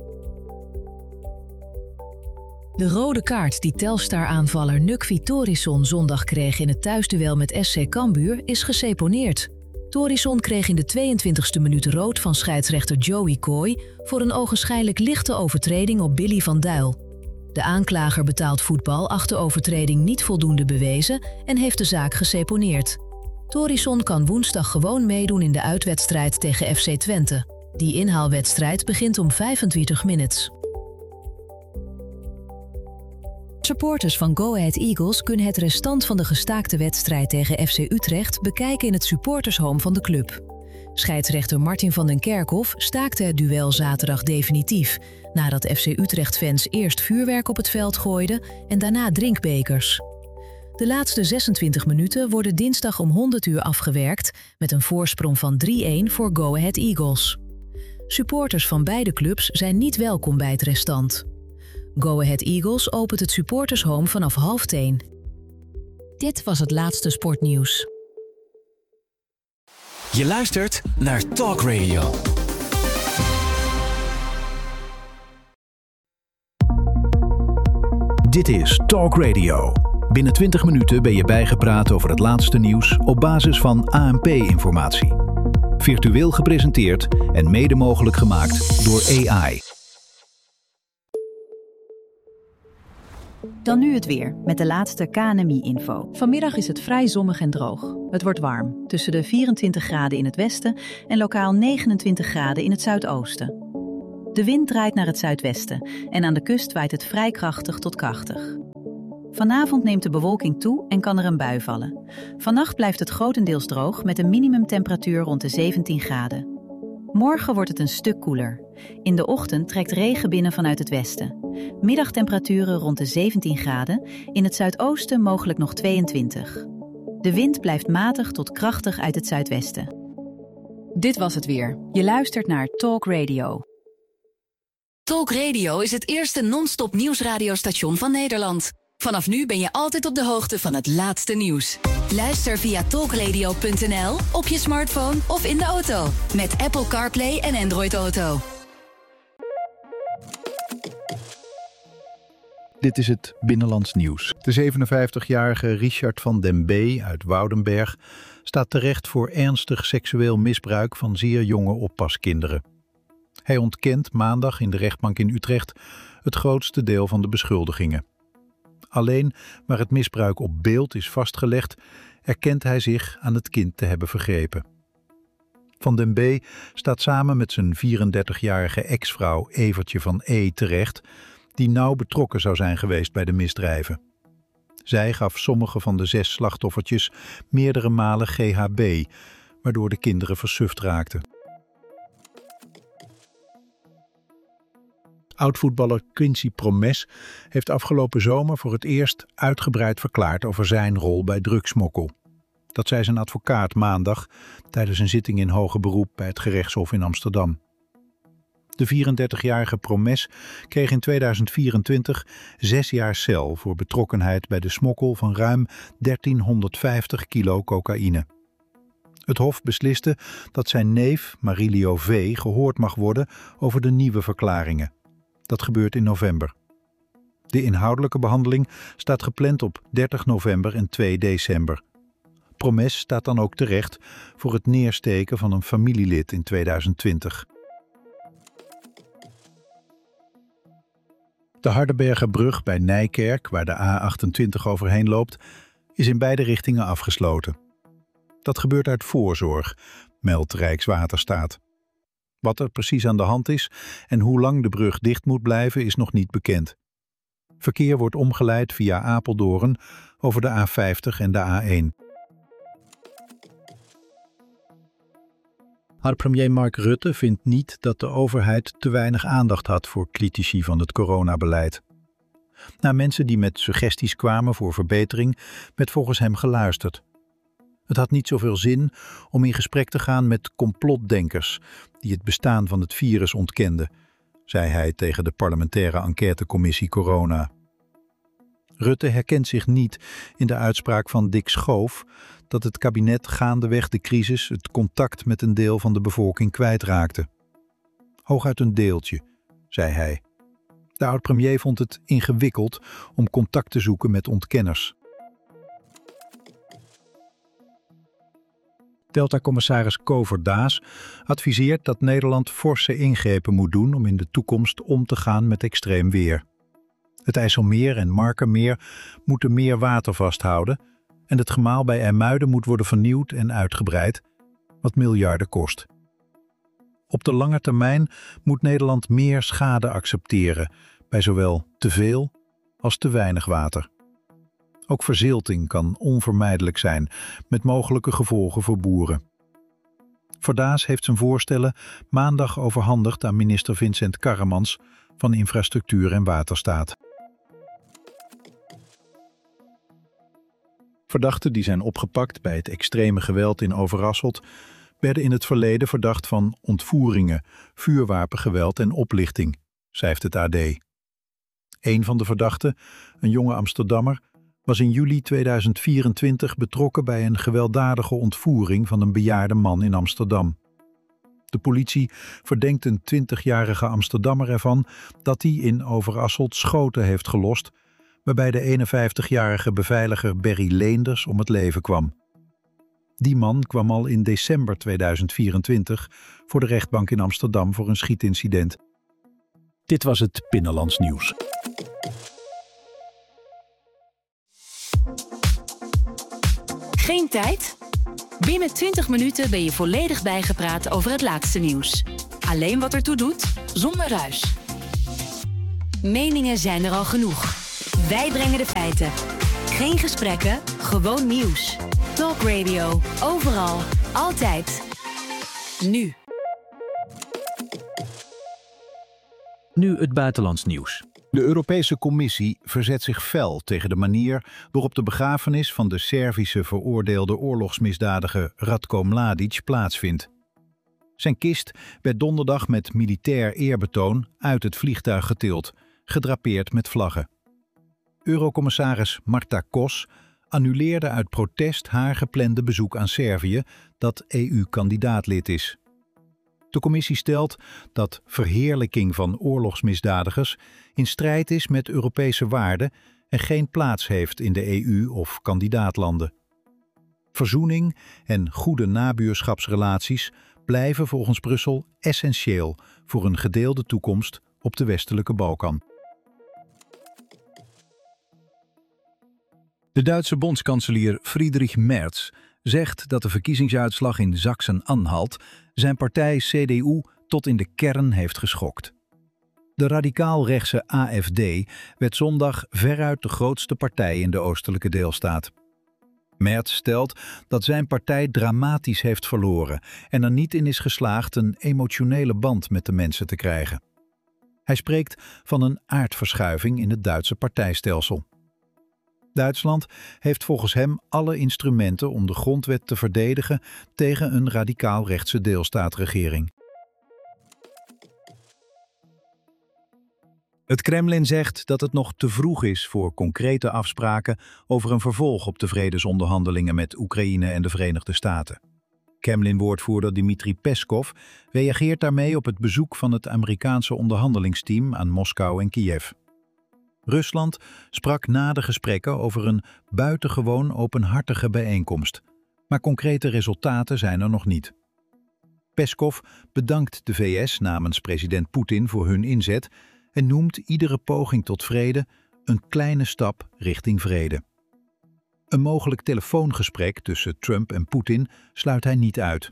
De rode kaart die Telstar-aanvaller Nukvi Torisson zondag kreeg in het thuisduel met S C Cambuur is geseponeerd. Torisson kreeg in de tweeëntwintigste minuut rood van scheidsrechter Joey Coy voor een ogenschijnlijk lichte overtreding op Billy van Duil. De aanklager betaald voetbal acht de overtreding niet voldoende bewezen en heeft de zaak geseponeerd. Torisson kan woensdag gewoon meedoen in de uitwedstrijd tegen F C Twente. Die inhaalwedstrijd begint om vijfentwintig minuten. Supporters van Go Ahead Eagles kunnen het restant van de gestaakte wedstrijd tegen F C Utrecht bekijken in het supportershome van de club. Scheidsrechter Martin van den Kerkhof staakte het duel zaterdag definitief, nadat F C Utrecht-fans eerst vuurwerk op het veld gooiden en daarna drinkbekers. De laatste zesentwintig minuten worden dinsdag om honderd uur afgewerkt met een voorsprong van drie-een voor Go Ahead Eagles. Supporters van beide clubs zijn niet welkom bij het restant. Go Ahead Eagles opent het supportershome vanaf half tien. Dit was het laatste sportnieuws. Je luistert naar Talk Radio. Dit is Talk Radio. Binnen twintig minuten ben je bijgepraat over het laatste nieuws op basis van A N P-informatie. Virtueel gepresenteerd en mede mogelijk gemaakt door A I. Dan nu het weer, met de laatste K N M I-info. Vanmiddag is het vrij zonnig en droog. Het wordt warm, tussen de vierentwintig graden in het westen en lokaal negenentwintig graden in het zuidoosten. De wind draait naar het zuidwesten en aan de kust waait het vrij krachtig tot krachtig. Vanavond neemt de bewolking toe en kan er een bui vallen. Vannacht blijft het grotendeels droog met een minimumtemperatuur rond de zeventien graden. Morgen wordt het een stuk koeler. In de ochtend trekt regen binnen vanuit het westen. Middagtemperaturen rond de zeventien graden, in het zuidoosten mogelijk nog tweeëntwintig. De wind blijft matig tot krachtig uit het zuidwesten. Dit was het weer. Je luistert naar Talk Radio. Talk Radio is het eerste non-stop nieuwsradiostation van Nederland. Vanaf nu ben je altijd op de hoogte van het laatste nieuws. Luister via talkradio punt n l, op je smartphone of in de auto. Met Apple CarPlay en Android Auto. Dit is het Binnenlands Nieuws. De zevenenvijftigjarige Richard van den B. uit Woudenberg staat terecht voor ernstig seksueel misbruik van zeer jonge oppaskinderen. Hij ontkent maandag in de rechtbank in Utrecht het grootste deel van de beschuldigingen. Alleen waar het misbruik op beeld is vastgelegd, erkent hij zich aan het kind te hebben vergrepen. Van den B. staat samen met zijn vierendertigjarige ex-vrouw Evertje van E. terecht, die nauw betrokken zou zijn geweest bij de misdrijven. Zij gaf sommige van de zes slachtoffertjes meerdere malen G H B, waardoor de kinderen versuft raakten. Oud-voetballer Quincy Promes heeft afgelopen zomer voor het eerst uitgebreid verklaard over zijn rol bij drugsmokkel. Dat zei zijn advocaat maandag tijdens een zitting in hoger beroep bij het gerechtshof in Amsterdam. De vierendertigjarige Promes kreeg in tweeduizend vierentwintig zes jaar cel voor betrokkenheid bij de smokkel van ruim dertienhonderdvijftig kilo cocaïne. Het hof besliste dat zijn neef Marilio V. gehoord mag worden over de nieuwe verklaringen. Dat gebeurt in november. De inhoudelijke behandeling staat gepland op dertig november en twee december. Promes staat dan ook terecht voor het neersteken van een familielid in tweeduizend twintig. De Hardenbergerbrug bij Nijkerk, waar de A achtentwintig overheen loopt, is in beide richtingen afgesloten. Dat gebeurt uit voorzorg, meldt Rijkswaterstaat. Wat er precies aan de hand is en hoe lang de brug dicht moet blijven is nog niet bekend. Verkeer wordt omgeleid via Apeldoorn over de A vijftig en de A één. Oud-premier Mark Rutte vindt niet dat de overheid te weinig aandacht had voor critici van het coronabeleid. Naar mensen die met suggesties kwamen voor verbetering werd volgens hem geluisterd. Het had niet zoveel zin om in gesprek te gaan met complotdenkers die het bestaan van het virus ontkenden, zei hij tegen de parlementaire enquêtecommissie Corona. Rutte herkent zich niet in de uitspraak van Dick Schoof dat het kabinet gaandeweg de crisis het contact met een deel van de bevolking kwijtraakte. Hooguit een deeltje, zei hij. De oud-premier vond het ingewikkeld om contact te zoeken met ontkenners. Delta-commissaris Co Verdaas adviseert dat Nederland forse ingrepen moet doen om in de toekomst om te gaan met extreem weer. Het IJsselmeer en Markermeer moeten meer water vasthouden en het gemaal bij IJmuiden moet worden vernieuwd en uitgebreid, wat miljarden kost. Op de lange termijn moet Nederland meer schade accepteren bij zowel te veel als te weinig water. Ook verzilting kan onvermijdelijk zijn, met mogelijke gevolgen voor boeren. Verdaas heeft zijn voorstellen maandag overhandigd aan minister Vincent Karremans van Infrastructuur en Waterstaat. Verdachten die zijn opgepakt bij het extreme geweld in Overasselt werden in het verleden verdacht van ontvoeringen, vuurwapengeweld en oplichting, schrijft het A D. Een van de verdachten, een jonge Amsterdammer, was in juli tweeduizend vierentwintig betrokken bij een gewelddadige ontvoering van een bejaarde man in Amsterdam. De politie verdenkt een twintigjarige Amsterdammer ervan dat hij in Overasselt schoten heeft gelost, waarbij de eenenvijftigjarige beveiliger Berry Leenders om het leven kwam. Die man kwam al in december tweeduizend vierentwintig voor de rechtbank in Amsterdam voor een schietincident. Dit was het Binnenlands Nieuws. Geen tijd? Binnen twintig minuten ben je volledig bijgepraat over het laatste nieuws. Alleen wat ertoe doet, zonder ruis. Meningen zijn er al genoeg. Wij brengen de feiten. Geen gesprekken, gewoon nieuws. Talk Radio. Overal. Altijd. Nu. Nu het buitenlands nieuws. De Europese Commissie verzet zich fel tegen de manier waarop de begrafenis van de Servische veroordeelde oorlogsmisdadiger Ratko Mladic plaatsvindt. Zijn kist werd donderdag met militair eerbetoon uit het vliegtuig getild, gedrapeerd met vlaggen. Eurocommissaris Marta Kos annuleerde uit protest haar geplande bezoek aan Servië, dat E U-kandidaatlid is. De commissie stelt dat verheerlijking van oorlogsmisdadigers in strijd is met Europese waarden en geen plaats heeft in de E U of kandidaatlanden. Verzoening en goede nabuurschapsrelaties blijven volgens Brussel essentieel voor een gedeelde toekomst op de westelijke Balkan. De Duitse bondskanselier Friedrich Merz zegt dat de verkiezingsuitslag in Sachsen-Anhalt zijn partij C D U tot in de kern heeft geschokt. De radicaal-rechtse A F D werd zondag veruit de grootste partij in de oostelijke deelstaat. Merz stelt dat zijn partij dramatisch heeft verloren en er niet in is geslaagd een emotionele band met de mensen te krijgen. Hij spreekt van een aardverschuiving in het Duitse partijstelsel. Duitsland heeft volgens hem alle instrumenten om de grondwet te verdedigen tegen een radicaal-rechtse deelstaatregering. Het Kremlin zegt dat het nog te vroeg is voor concrete afspraken over een vervolg op de vredesonderhandelingen met Oekraïne en de Verenigde Staten. Kremlin-woordvoerder Dmitri Peskov reageert daarmee op het bezoek van het Amerikaanse onderhandelingsteam aan Moskou en Kiev. Rusland sprak na de gesprekken over een buitengewoon openhartige bijeenkomst, maar concrete resultaten zijn er nog niet. Peskov bedankt de V S namens president Poetin voor hun inzet en noemt iedere poging tot vrede een kleine stap richting vrede. Een mogelijk telefoongesprek tussen Trump en Poetin sluit hij niet uit.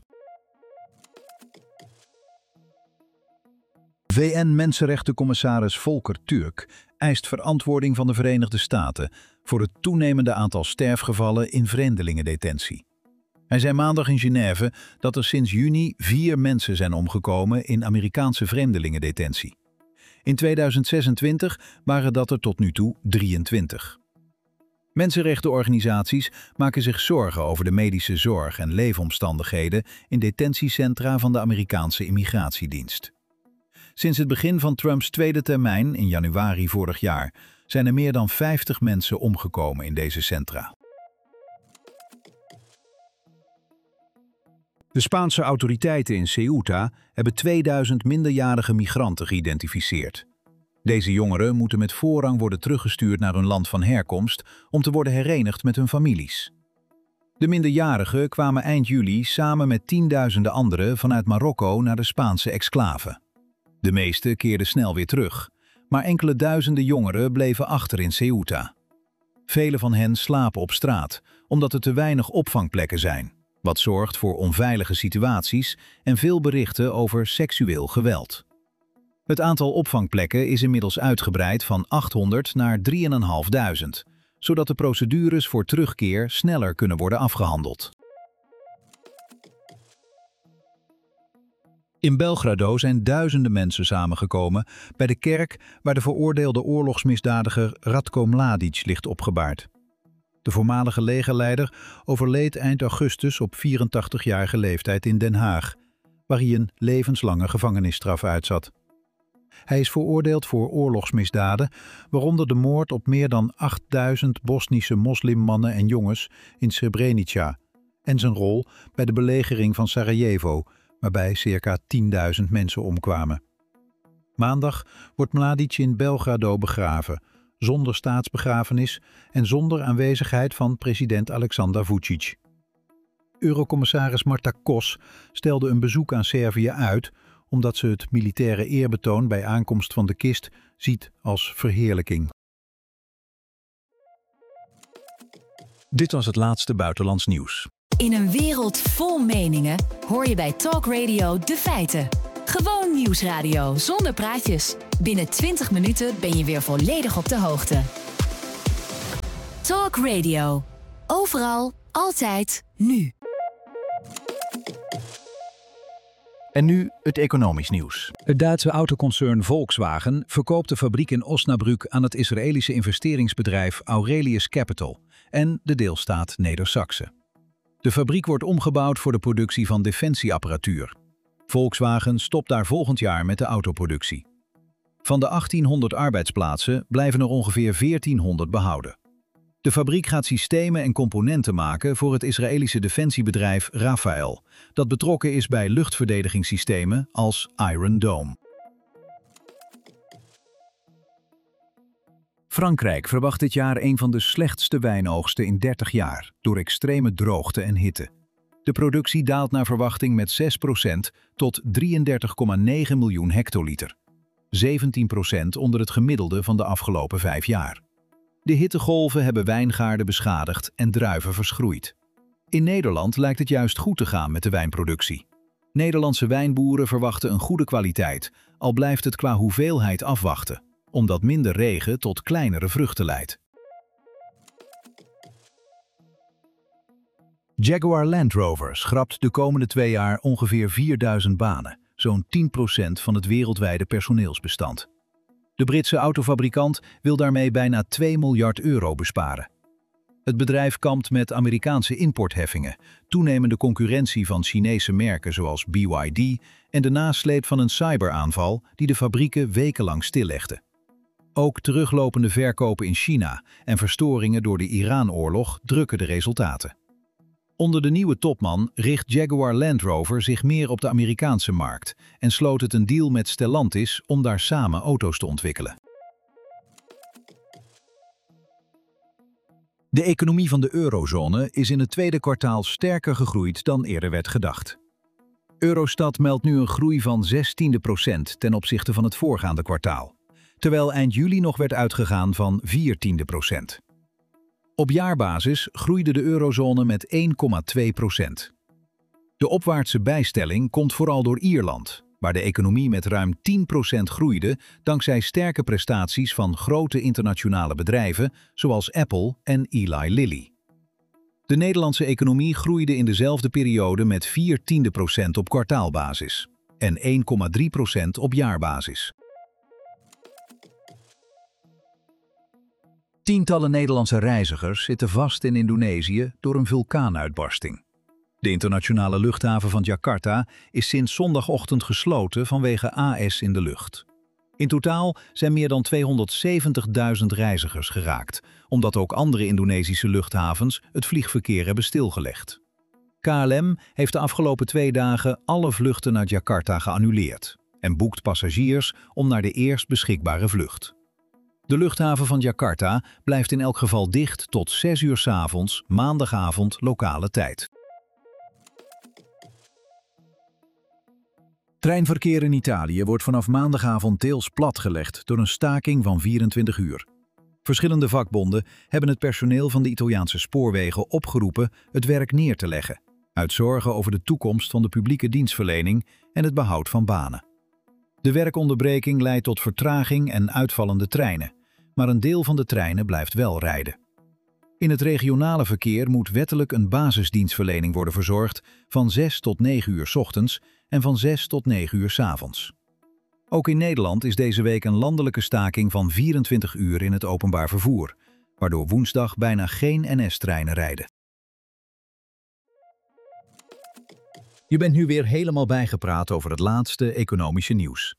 V N-mensenrechtencommissaris Volker Türk eist verantwoording van de Verenigde Staten voor het toenemende aantal sterfgevallen in vreemdelingendetentie. Hij zei maandag in Genève dat er sinds juni vier mensen zijn omgekomen in Amerikaanse vreemdelingendetentie. In tweeduizend zesentwintig waren dat er tot nu toe drieëntwintig. Mensenrechtenorganisaties maken zich zorgen over de medische zorg en leefomstandigheden in detentiecentra van de Amerikaanse immigratiedienst. Sinds het begin van Trumps tweede termijn in januari vorig jaar zijn er meer dan vijftig mensen omgekomen in deze centra. De Spaanse autoriteiten in Ceuta hebben tweeduizend minderjarige migranten geïdentificeerd. Deze jongeren moeten met voorrang worden teruggestuurd naar hun land van herkomst om te worden herenigd met hun families. De minderjarigen kwamen eind juli samen met tienduizenden anderen vanuit Marokko naar de Spaanse exclave. De meeste keerden snel weer terug, maar enkele duizenden jongeren bleven achter in Ceuta. Vele van hen slapen op straat, omdat er te weinig opvangplekken zijn, wat zorgt voor onveilige situaties en veel berichten over seksueel geweld. Het aantal opvangplekken is inmiddels uitgebreid van achthonderd naar drieduizend vijfhonderd, zodat de procedures voor terugkeer sneller kunnen worden afgehandeld. In Belgrado zijn duizenden mensen samengekomen bij de kerk waar de veroordeelde oorlogsmisdadiger Ratko Mladic ligt opgebaard. De voormalige legerleider overleed eind augustus op vierentachtigjarige leeftijd in Den Haag, waar hij een levenslange gevangenisstraf uitzat. Hij is veroordeeld voor oorlogsmisdaden, waaronder de moord op meer dan achtduizend Bosnische moslimmannen en jongens in Srebrenica en zijn rol bij de belegering van Sarajevo, waarbij circa tienduizend mensen omkwamen. Maandag wordt Mladic in Belgrado begraven, zonder staatsbegrafenis en zonder aanwezigheid van president Aleksandar Vučić. Eurocommissaris Marta Kos stelde een bezoek aan Servië uit, omdat ze het militaire eerbetoon bij aankomst van de kist ziet als verheerlijking. Dit was het laatste buitenlands nieuws. In een wereld vol meningen hoor je bij Talk Radio de feiten. Gewoon nieuwsradio zonder praatjes. Binnen twintig minuten ben je weer volledig op de hoogte. Talk Radio. Overal, altijd, nu. En nu het economisch nieuws. Het Duitse autoconcern Volkswagen verkoopt de fabriek in Osnabrück aan het Israëlische investeringsbedrijf Aurelius Capital en de deelstaat Neder-Saxe. De fabriek wordt omgebouwd voor de productie van defensieapparatuur. Volkswagen stopt daar volgend jaar met de autoproductie. Van de achttienhonderd arbeidsplaatsen blijven er ongeveer veertienhonderd behouden. De fabriek gaat systemen en componenten maken voor het Israëlische defensiebedrijf Rafael, dat betrokken is bij luchtverdedigingssystemen als Iron Dome. Frankrijk verwacht dit jaar een van de slechtste wijnoogsten in dertig jaar, door extreme droogte en hitte. De productie daalt naar verwachting met zes procent tot drieëndertig komma negen miljoen hectoliter. zeventien procent onder het gemiddelde van de afgelopen vijf jaar. De hittegolven hebben wijngaarden beschadigd en druiven verschroeid. In Nederland lijkt het juist goed te gaan met de wijnproductie. Nederlandse wijnboeren verwachten een goede kwaliteit, al blijft het qua hoeveelheid afwachten, omdat minder regen tot kleinere vruchten leidt. Jaguar Land Rover schrapt de komende twee jaar ongeveer vierduizend banen, zo'n tien procent van het wereldwijde personeelsbestand. De Britse autofabrikant wil daarmee bijna twee miljard euro besparen. Het bedrijf kampt met Amerikaanse importheffingen, toenemende concurrentie van Chinese merken zoals B Y D en de nasleep van een cyberaanval die de fabrieken wekenlang stillegde. Ook teruglopende verkopen in China en verstoringen door de Iran-oorlog drukken de resultaten. Onder de nieuwe topman richt Jaguar Land Rover zich meer op de Amerikaanse markt en sloot het een deal met Stellantis om daar samen auto's te ontwikkelen. De economie van de eurozone is in het tweede kwartaal sterker gegroeid dan eerder werd gedacht. Eurostat meldt nu een groei van zestien procent ten opzichte van het voorgaande kwartaal, terwijl eind juli nog werd uitgegaan van veertien procent. Op jaarbasis groeide de eurozone met één komma twee procent. De opwaartse bijstelling komt vooral door Ierland, waar de economie met ruim tien procent groeide dankzij sterke prestaties van grote internationale bedrijven zoals Apple en Eli Lilly. De Nederlandse economie groeide in dezelfde periode met vier tiende procent op kwartaalbasis en één komma drie procent op jaarbasis. Tientallen Nederlandse reizigers zitten vast in Indonesië door een vulkaanuitbarsting. De internationale luchthaven van Jakarta is sinds zondagochtend gesloten vanwege A S in de lucht. In totaal zijn meer dan tweehonderdzeventigduizend reizigers geraakt, omdat ook andere Indonesische luchthavens het vliegverkeer hebben stilgelegd. K L M heeft de afgelopen twee dagen alle vluchten naar Jakarta geannuleerd en boekt passagiers om naar de eerst beschikbare vlucht. De luchthaven van Jakarta blijft in elk geval dicht tot zes uur 's avonds, maandagavond lokale tijd. Treinverkeer in Italië wordt vanaf maandagavond deels platgelegd door een staking van vierentwintig uur. Verschillende vakbonden hebben het personeel van de Italiaanse spoorwegen opgeroepen het werk neer te leggen, uit zorgen over de toekomst van de publieke dienstverlening en het behoud van banen. De werkonderbreking leidt tot vertraging en uitvallende treinen, maar een deel van de treinen blijft wel rijden. In het regionale verkeer moet wettelijk een basisdienstverlening worden verzorgd van zes tot negen uur 's ochtends en van zes tot negen uur 's avonds. Ook in Nederland is deze week een landelijke staking van vierentwintig uur in het openbaar vervoer, waardoor woensdag bijna geen N S-treinen rijden. Je bent nu weer helemaal bijgepraat over het laatste economische nieuws.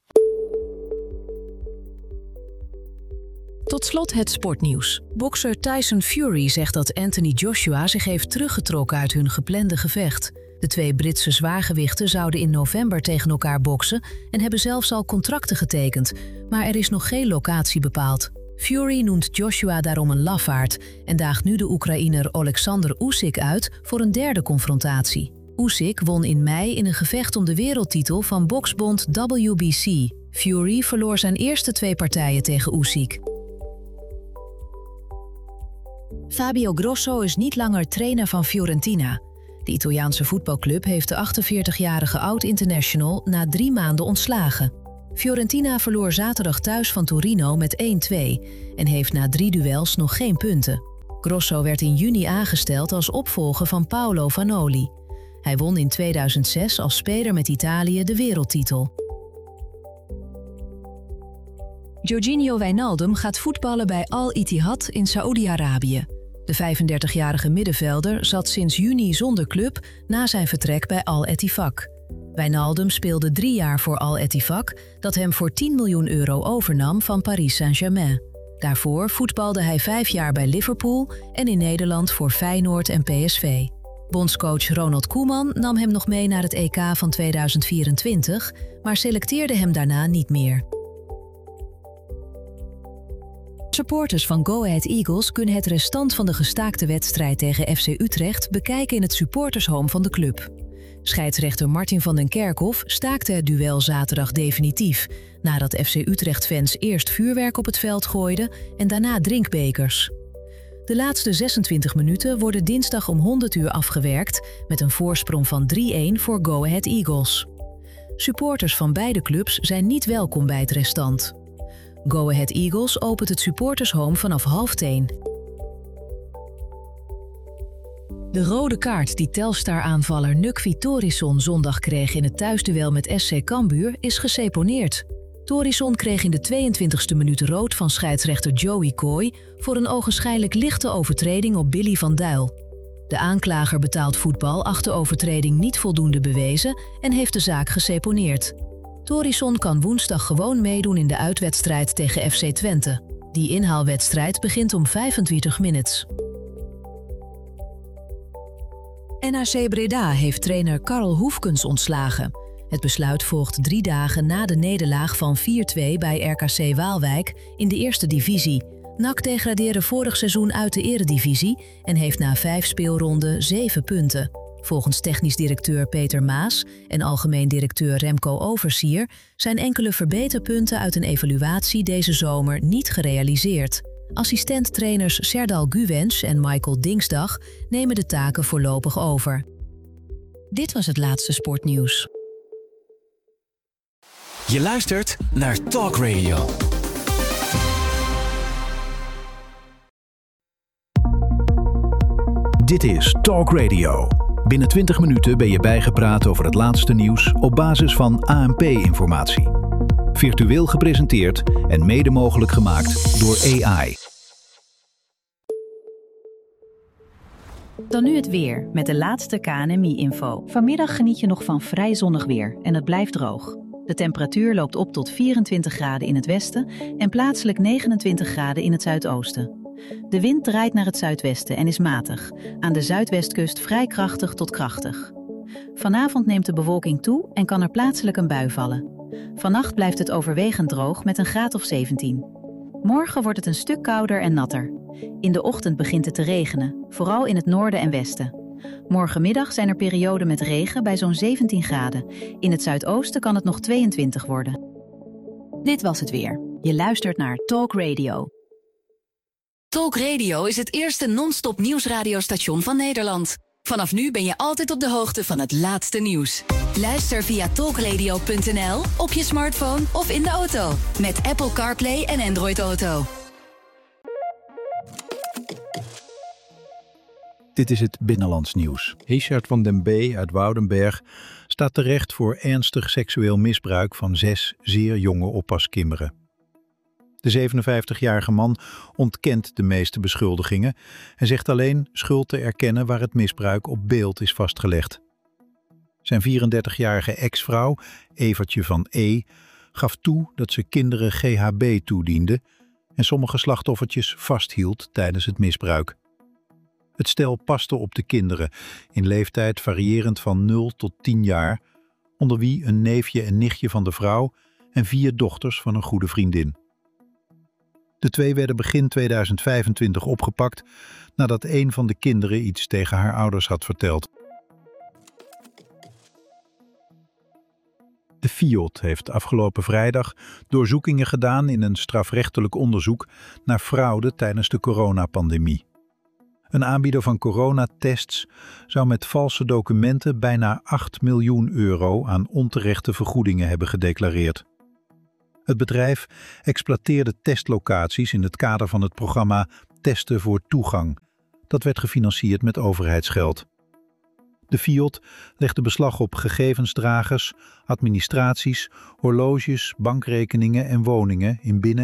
Tot slot het sportnieuws. Bokser Tyson Fury zegt dat Anthony Joshua zich heeft teruggetrokken uit hun geplande gevecht. De twee Britse zwaargewichten zouden in november tegen elkaar boksen en hebben zelfs al contracten getekend, maar er is nog geen locatie bepaald. Fury noemt Joshua daarom een lafaard en daagt nu de Oekraïner Oleksandr Usyk uit voor een derde confrontatie. Usyk won in mei in een gevecht om de wereldtitel van boksbond W B C. Fury verloor zijn eerste twee partijen tegen Usyk. Fabio Grosso is niet langer trainer van Fiorentina. De Italiaanse voetbalclub heeft de achtenveertigjarige oud-international na drie maanden ontslagen. Fiorentina verloor zaterdag thuis van Torino met één twee en heeft na drie duels nog geen punten. Grosso werd in juni aangesteld als opvolger van Paolo Vanoli. Hij won in tweeduizend zes als speler met Italië de wereldtitel. Georginio Wijnaldum gaat voetballen bij Al Ittihad in Saoedi-Arabië. De vijfendertigjarige middenvelder zat sinds juni zonder club na zijn vertrek bij Al Ettifaq. Wijnaldum speelde drie jaar voor Al Ettifaq, dat hem voor tien miljoen euro overnam van Paris Saint-Germain. Daarvoor voetbalde hij vijf jaar bij Liverpool en in Nederland voor Feyenoord en P S V. Bondscoach Ronald Koeman nam hem nog mee naar het E K van tweeduizend vierentwintig, maar selecteerde hem daarna niet meer. Supporters van Go Ahead Eagles kunnen het restant van de gestaakte wedstrijd tegen F C Utrecht bekijken in het supportershome van de club. Scheidsrechter Martin van den Kerkhof staakte het duel zaterdag definitief, nadat F C Utrecht-fans eerst vuurwerk op het veld gooiden en daarna drinkbekers. De laatste zesentwintig minuten worden dinsdag om honderd uur afgewerkt met een voorsprong van drie-een voor Go Ahead Eagles. Supporters van beide clubs zijn niet welkom bij het restant. Go Ahead Eagles opent het supportershome vanaf half tien. De rode kaart die Telstar-aanvaller Nukvi Torisson zondag kreeg in het thuisduel met S C Cambuur is geseponeerd. Torisson kreeg in de tweeëntwintigste minuut rood van scheidsrechter Joey Coy voor een ogenschijnlijk lichte overtreding op Billy van Duil. De aanklager betaald voetbal acht de overtreding niet voldoende bewezen en heeft de zaak geseponeerd. Torisson kan woensdag gewoon meedoen in de uitwedstrijd tegen F C Twente. Die inhaalwedstrijd begint om vijfentwintig minuten. N A C Breda heeft trainer Karl Hoefkens ontslagen. Het besluit volgt drie dagen na de nederlaag van vier twee bij R K C Waalwijk in de eerste divisie. N A C degradeerde vorig seizoen uit de eredivisie en heeft na vijf speelronden zeven punten. Volgens technisch directeur Peter Maas en algemeen directeur Remco Oversier zijn enkele verbeterpunten uit een evaluatie deze zomer niet gerealiseerd. Assistent-trainers Serdal Guwens en Michael Dingsdag nemen de taken voorlopig over. Dit was het laatste sportnieuws. Je luistert naar Talk Radio. Dit is Talk Radio. Binnen twintig minuten ben je bijgepraat over het laatste nieuws op basis van A N P-informatie. Virtueel gepresenteerd en mede mogelijk gemaakt door A I. Dan nu het weer met de laatste K N M I-info. Vanmiddag geniet je nog van vrij zonnig weer en het blijft droog. De temperatuur loopt op tot vierentwintig graden in het westen en plaatselijk negenentwintig graden in het zuidoosten. De wind draait naar het zuidwesten en is matig. Aan de zuidwestkust vrij krachtig tot krachtig. Vanavond neemt de bewolking toe en kan er plaatselijk een bui vallen. Vannacht blijft het overwegend droog met een graad of zeventien. Morgen wordt het een stuk kouder en natter. In de ochtend begint het te regenen, vooral in het noorden en westen. Morgenmiddag zijn er perioden met regen bij zo'n zeventien graden. In het zuidoosten kan het nog tweeëntwintig worden. Dit was het weer. Je luistert naar Talk Radio. Talk Radio is het eerste non-stop nieuwsradiostation van Nederland. Vanaf nu ben je altijd op de hoogte van het laatste nieuws. Luister via talkradio punt n l, op je smartphone of in de auto. Met Apple CarPlay en Android Auto. Dit is het Binnenlands nieuws. Richard van den B. uit Woudenberg staat terecht voor ernstig seksueel misbruik van zes zeer jonge oppaskinderen. De zevenenvijftigjarige man ontkent de meeste beschuldigingen en zegt alleen schuld te erkennen waar het misbruik op beeld is vastgelegd. Zijn vierendertigjarige ex-vrouw, Evertje van E., gaf toe dat ze kinderen G H B toediende en sommige slachtoffertjes vasthield tijdens het misbruik. Het stel paste op de kinderen, in leeftijd variërend van nul tot tien jaar, onder wie een neefje en nichtje van de vrouw en vier dochters van een goede vriendin. De twee werden begin tweeduizend vijfentwintig opgepakt nadat een van de kinderen iets tegen haar ouders had verteld. De Fiat heeft afgelopen vrijdag doorzoekingen gedaan in een strafrechtelijk onderzoek naar fraude tijdens de coronapandemie. Een aanbieder van coronatests zou met valse documenten bijna acht miljoen euro aan onterechte vergoedingen hebben gedeclareerd. Het bedrijf exploiteerde testlocaties in het kader van het programma Testen voor Toegang. Dat werd gefinancierd met overheidsgeld. De Fiat legde beslag op gegevensdragers, administraties, horloges, bankrekeningen en woningen in binnen-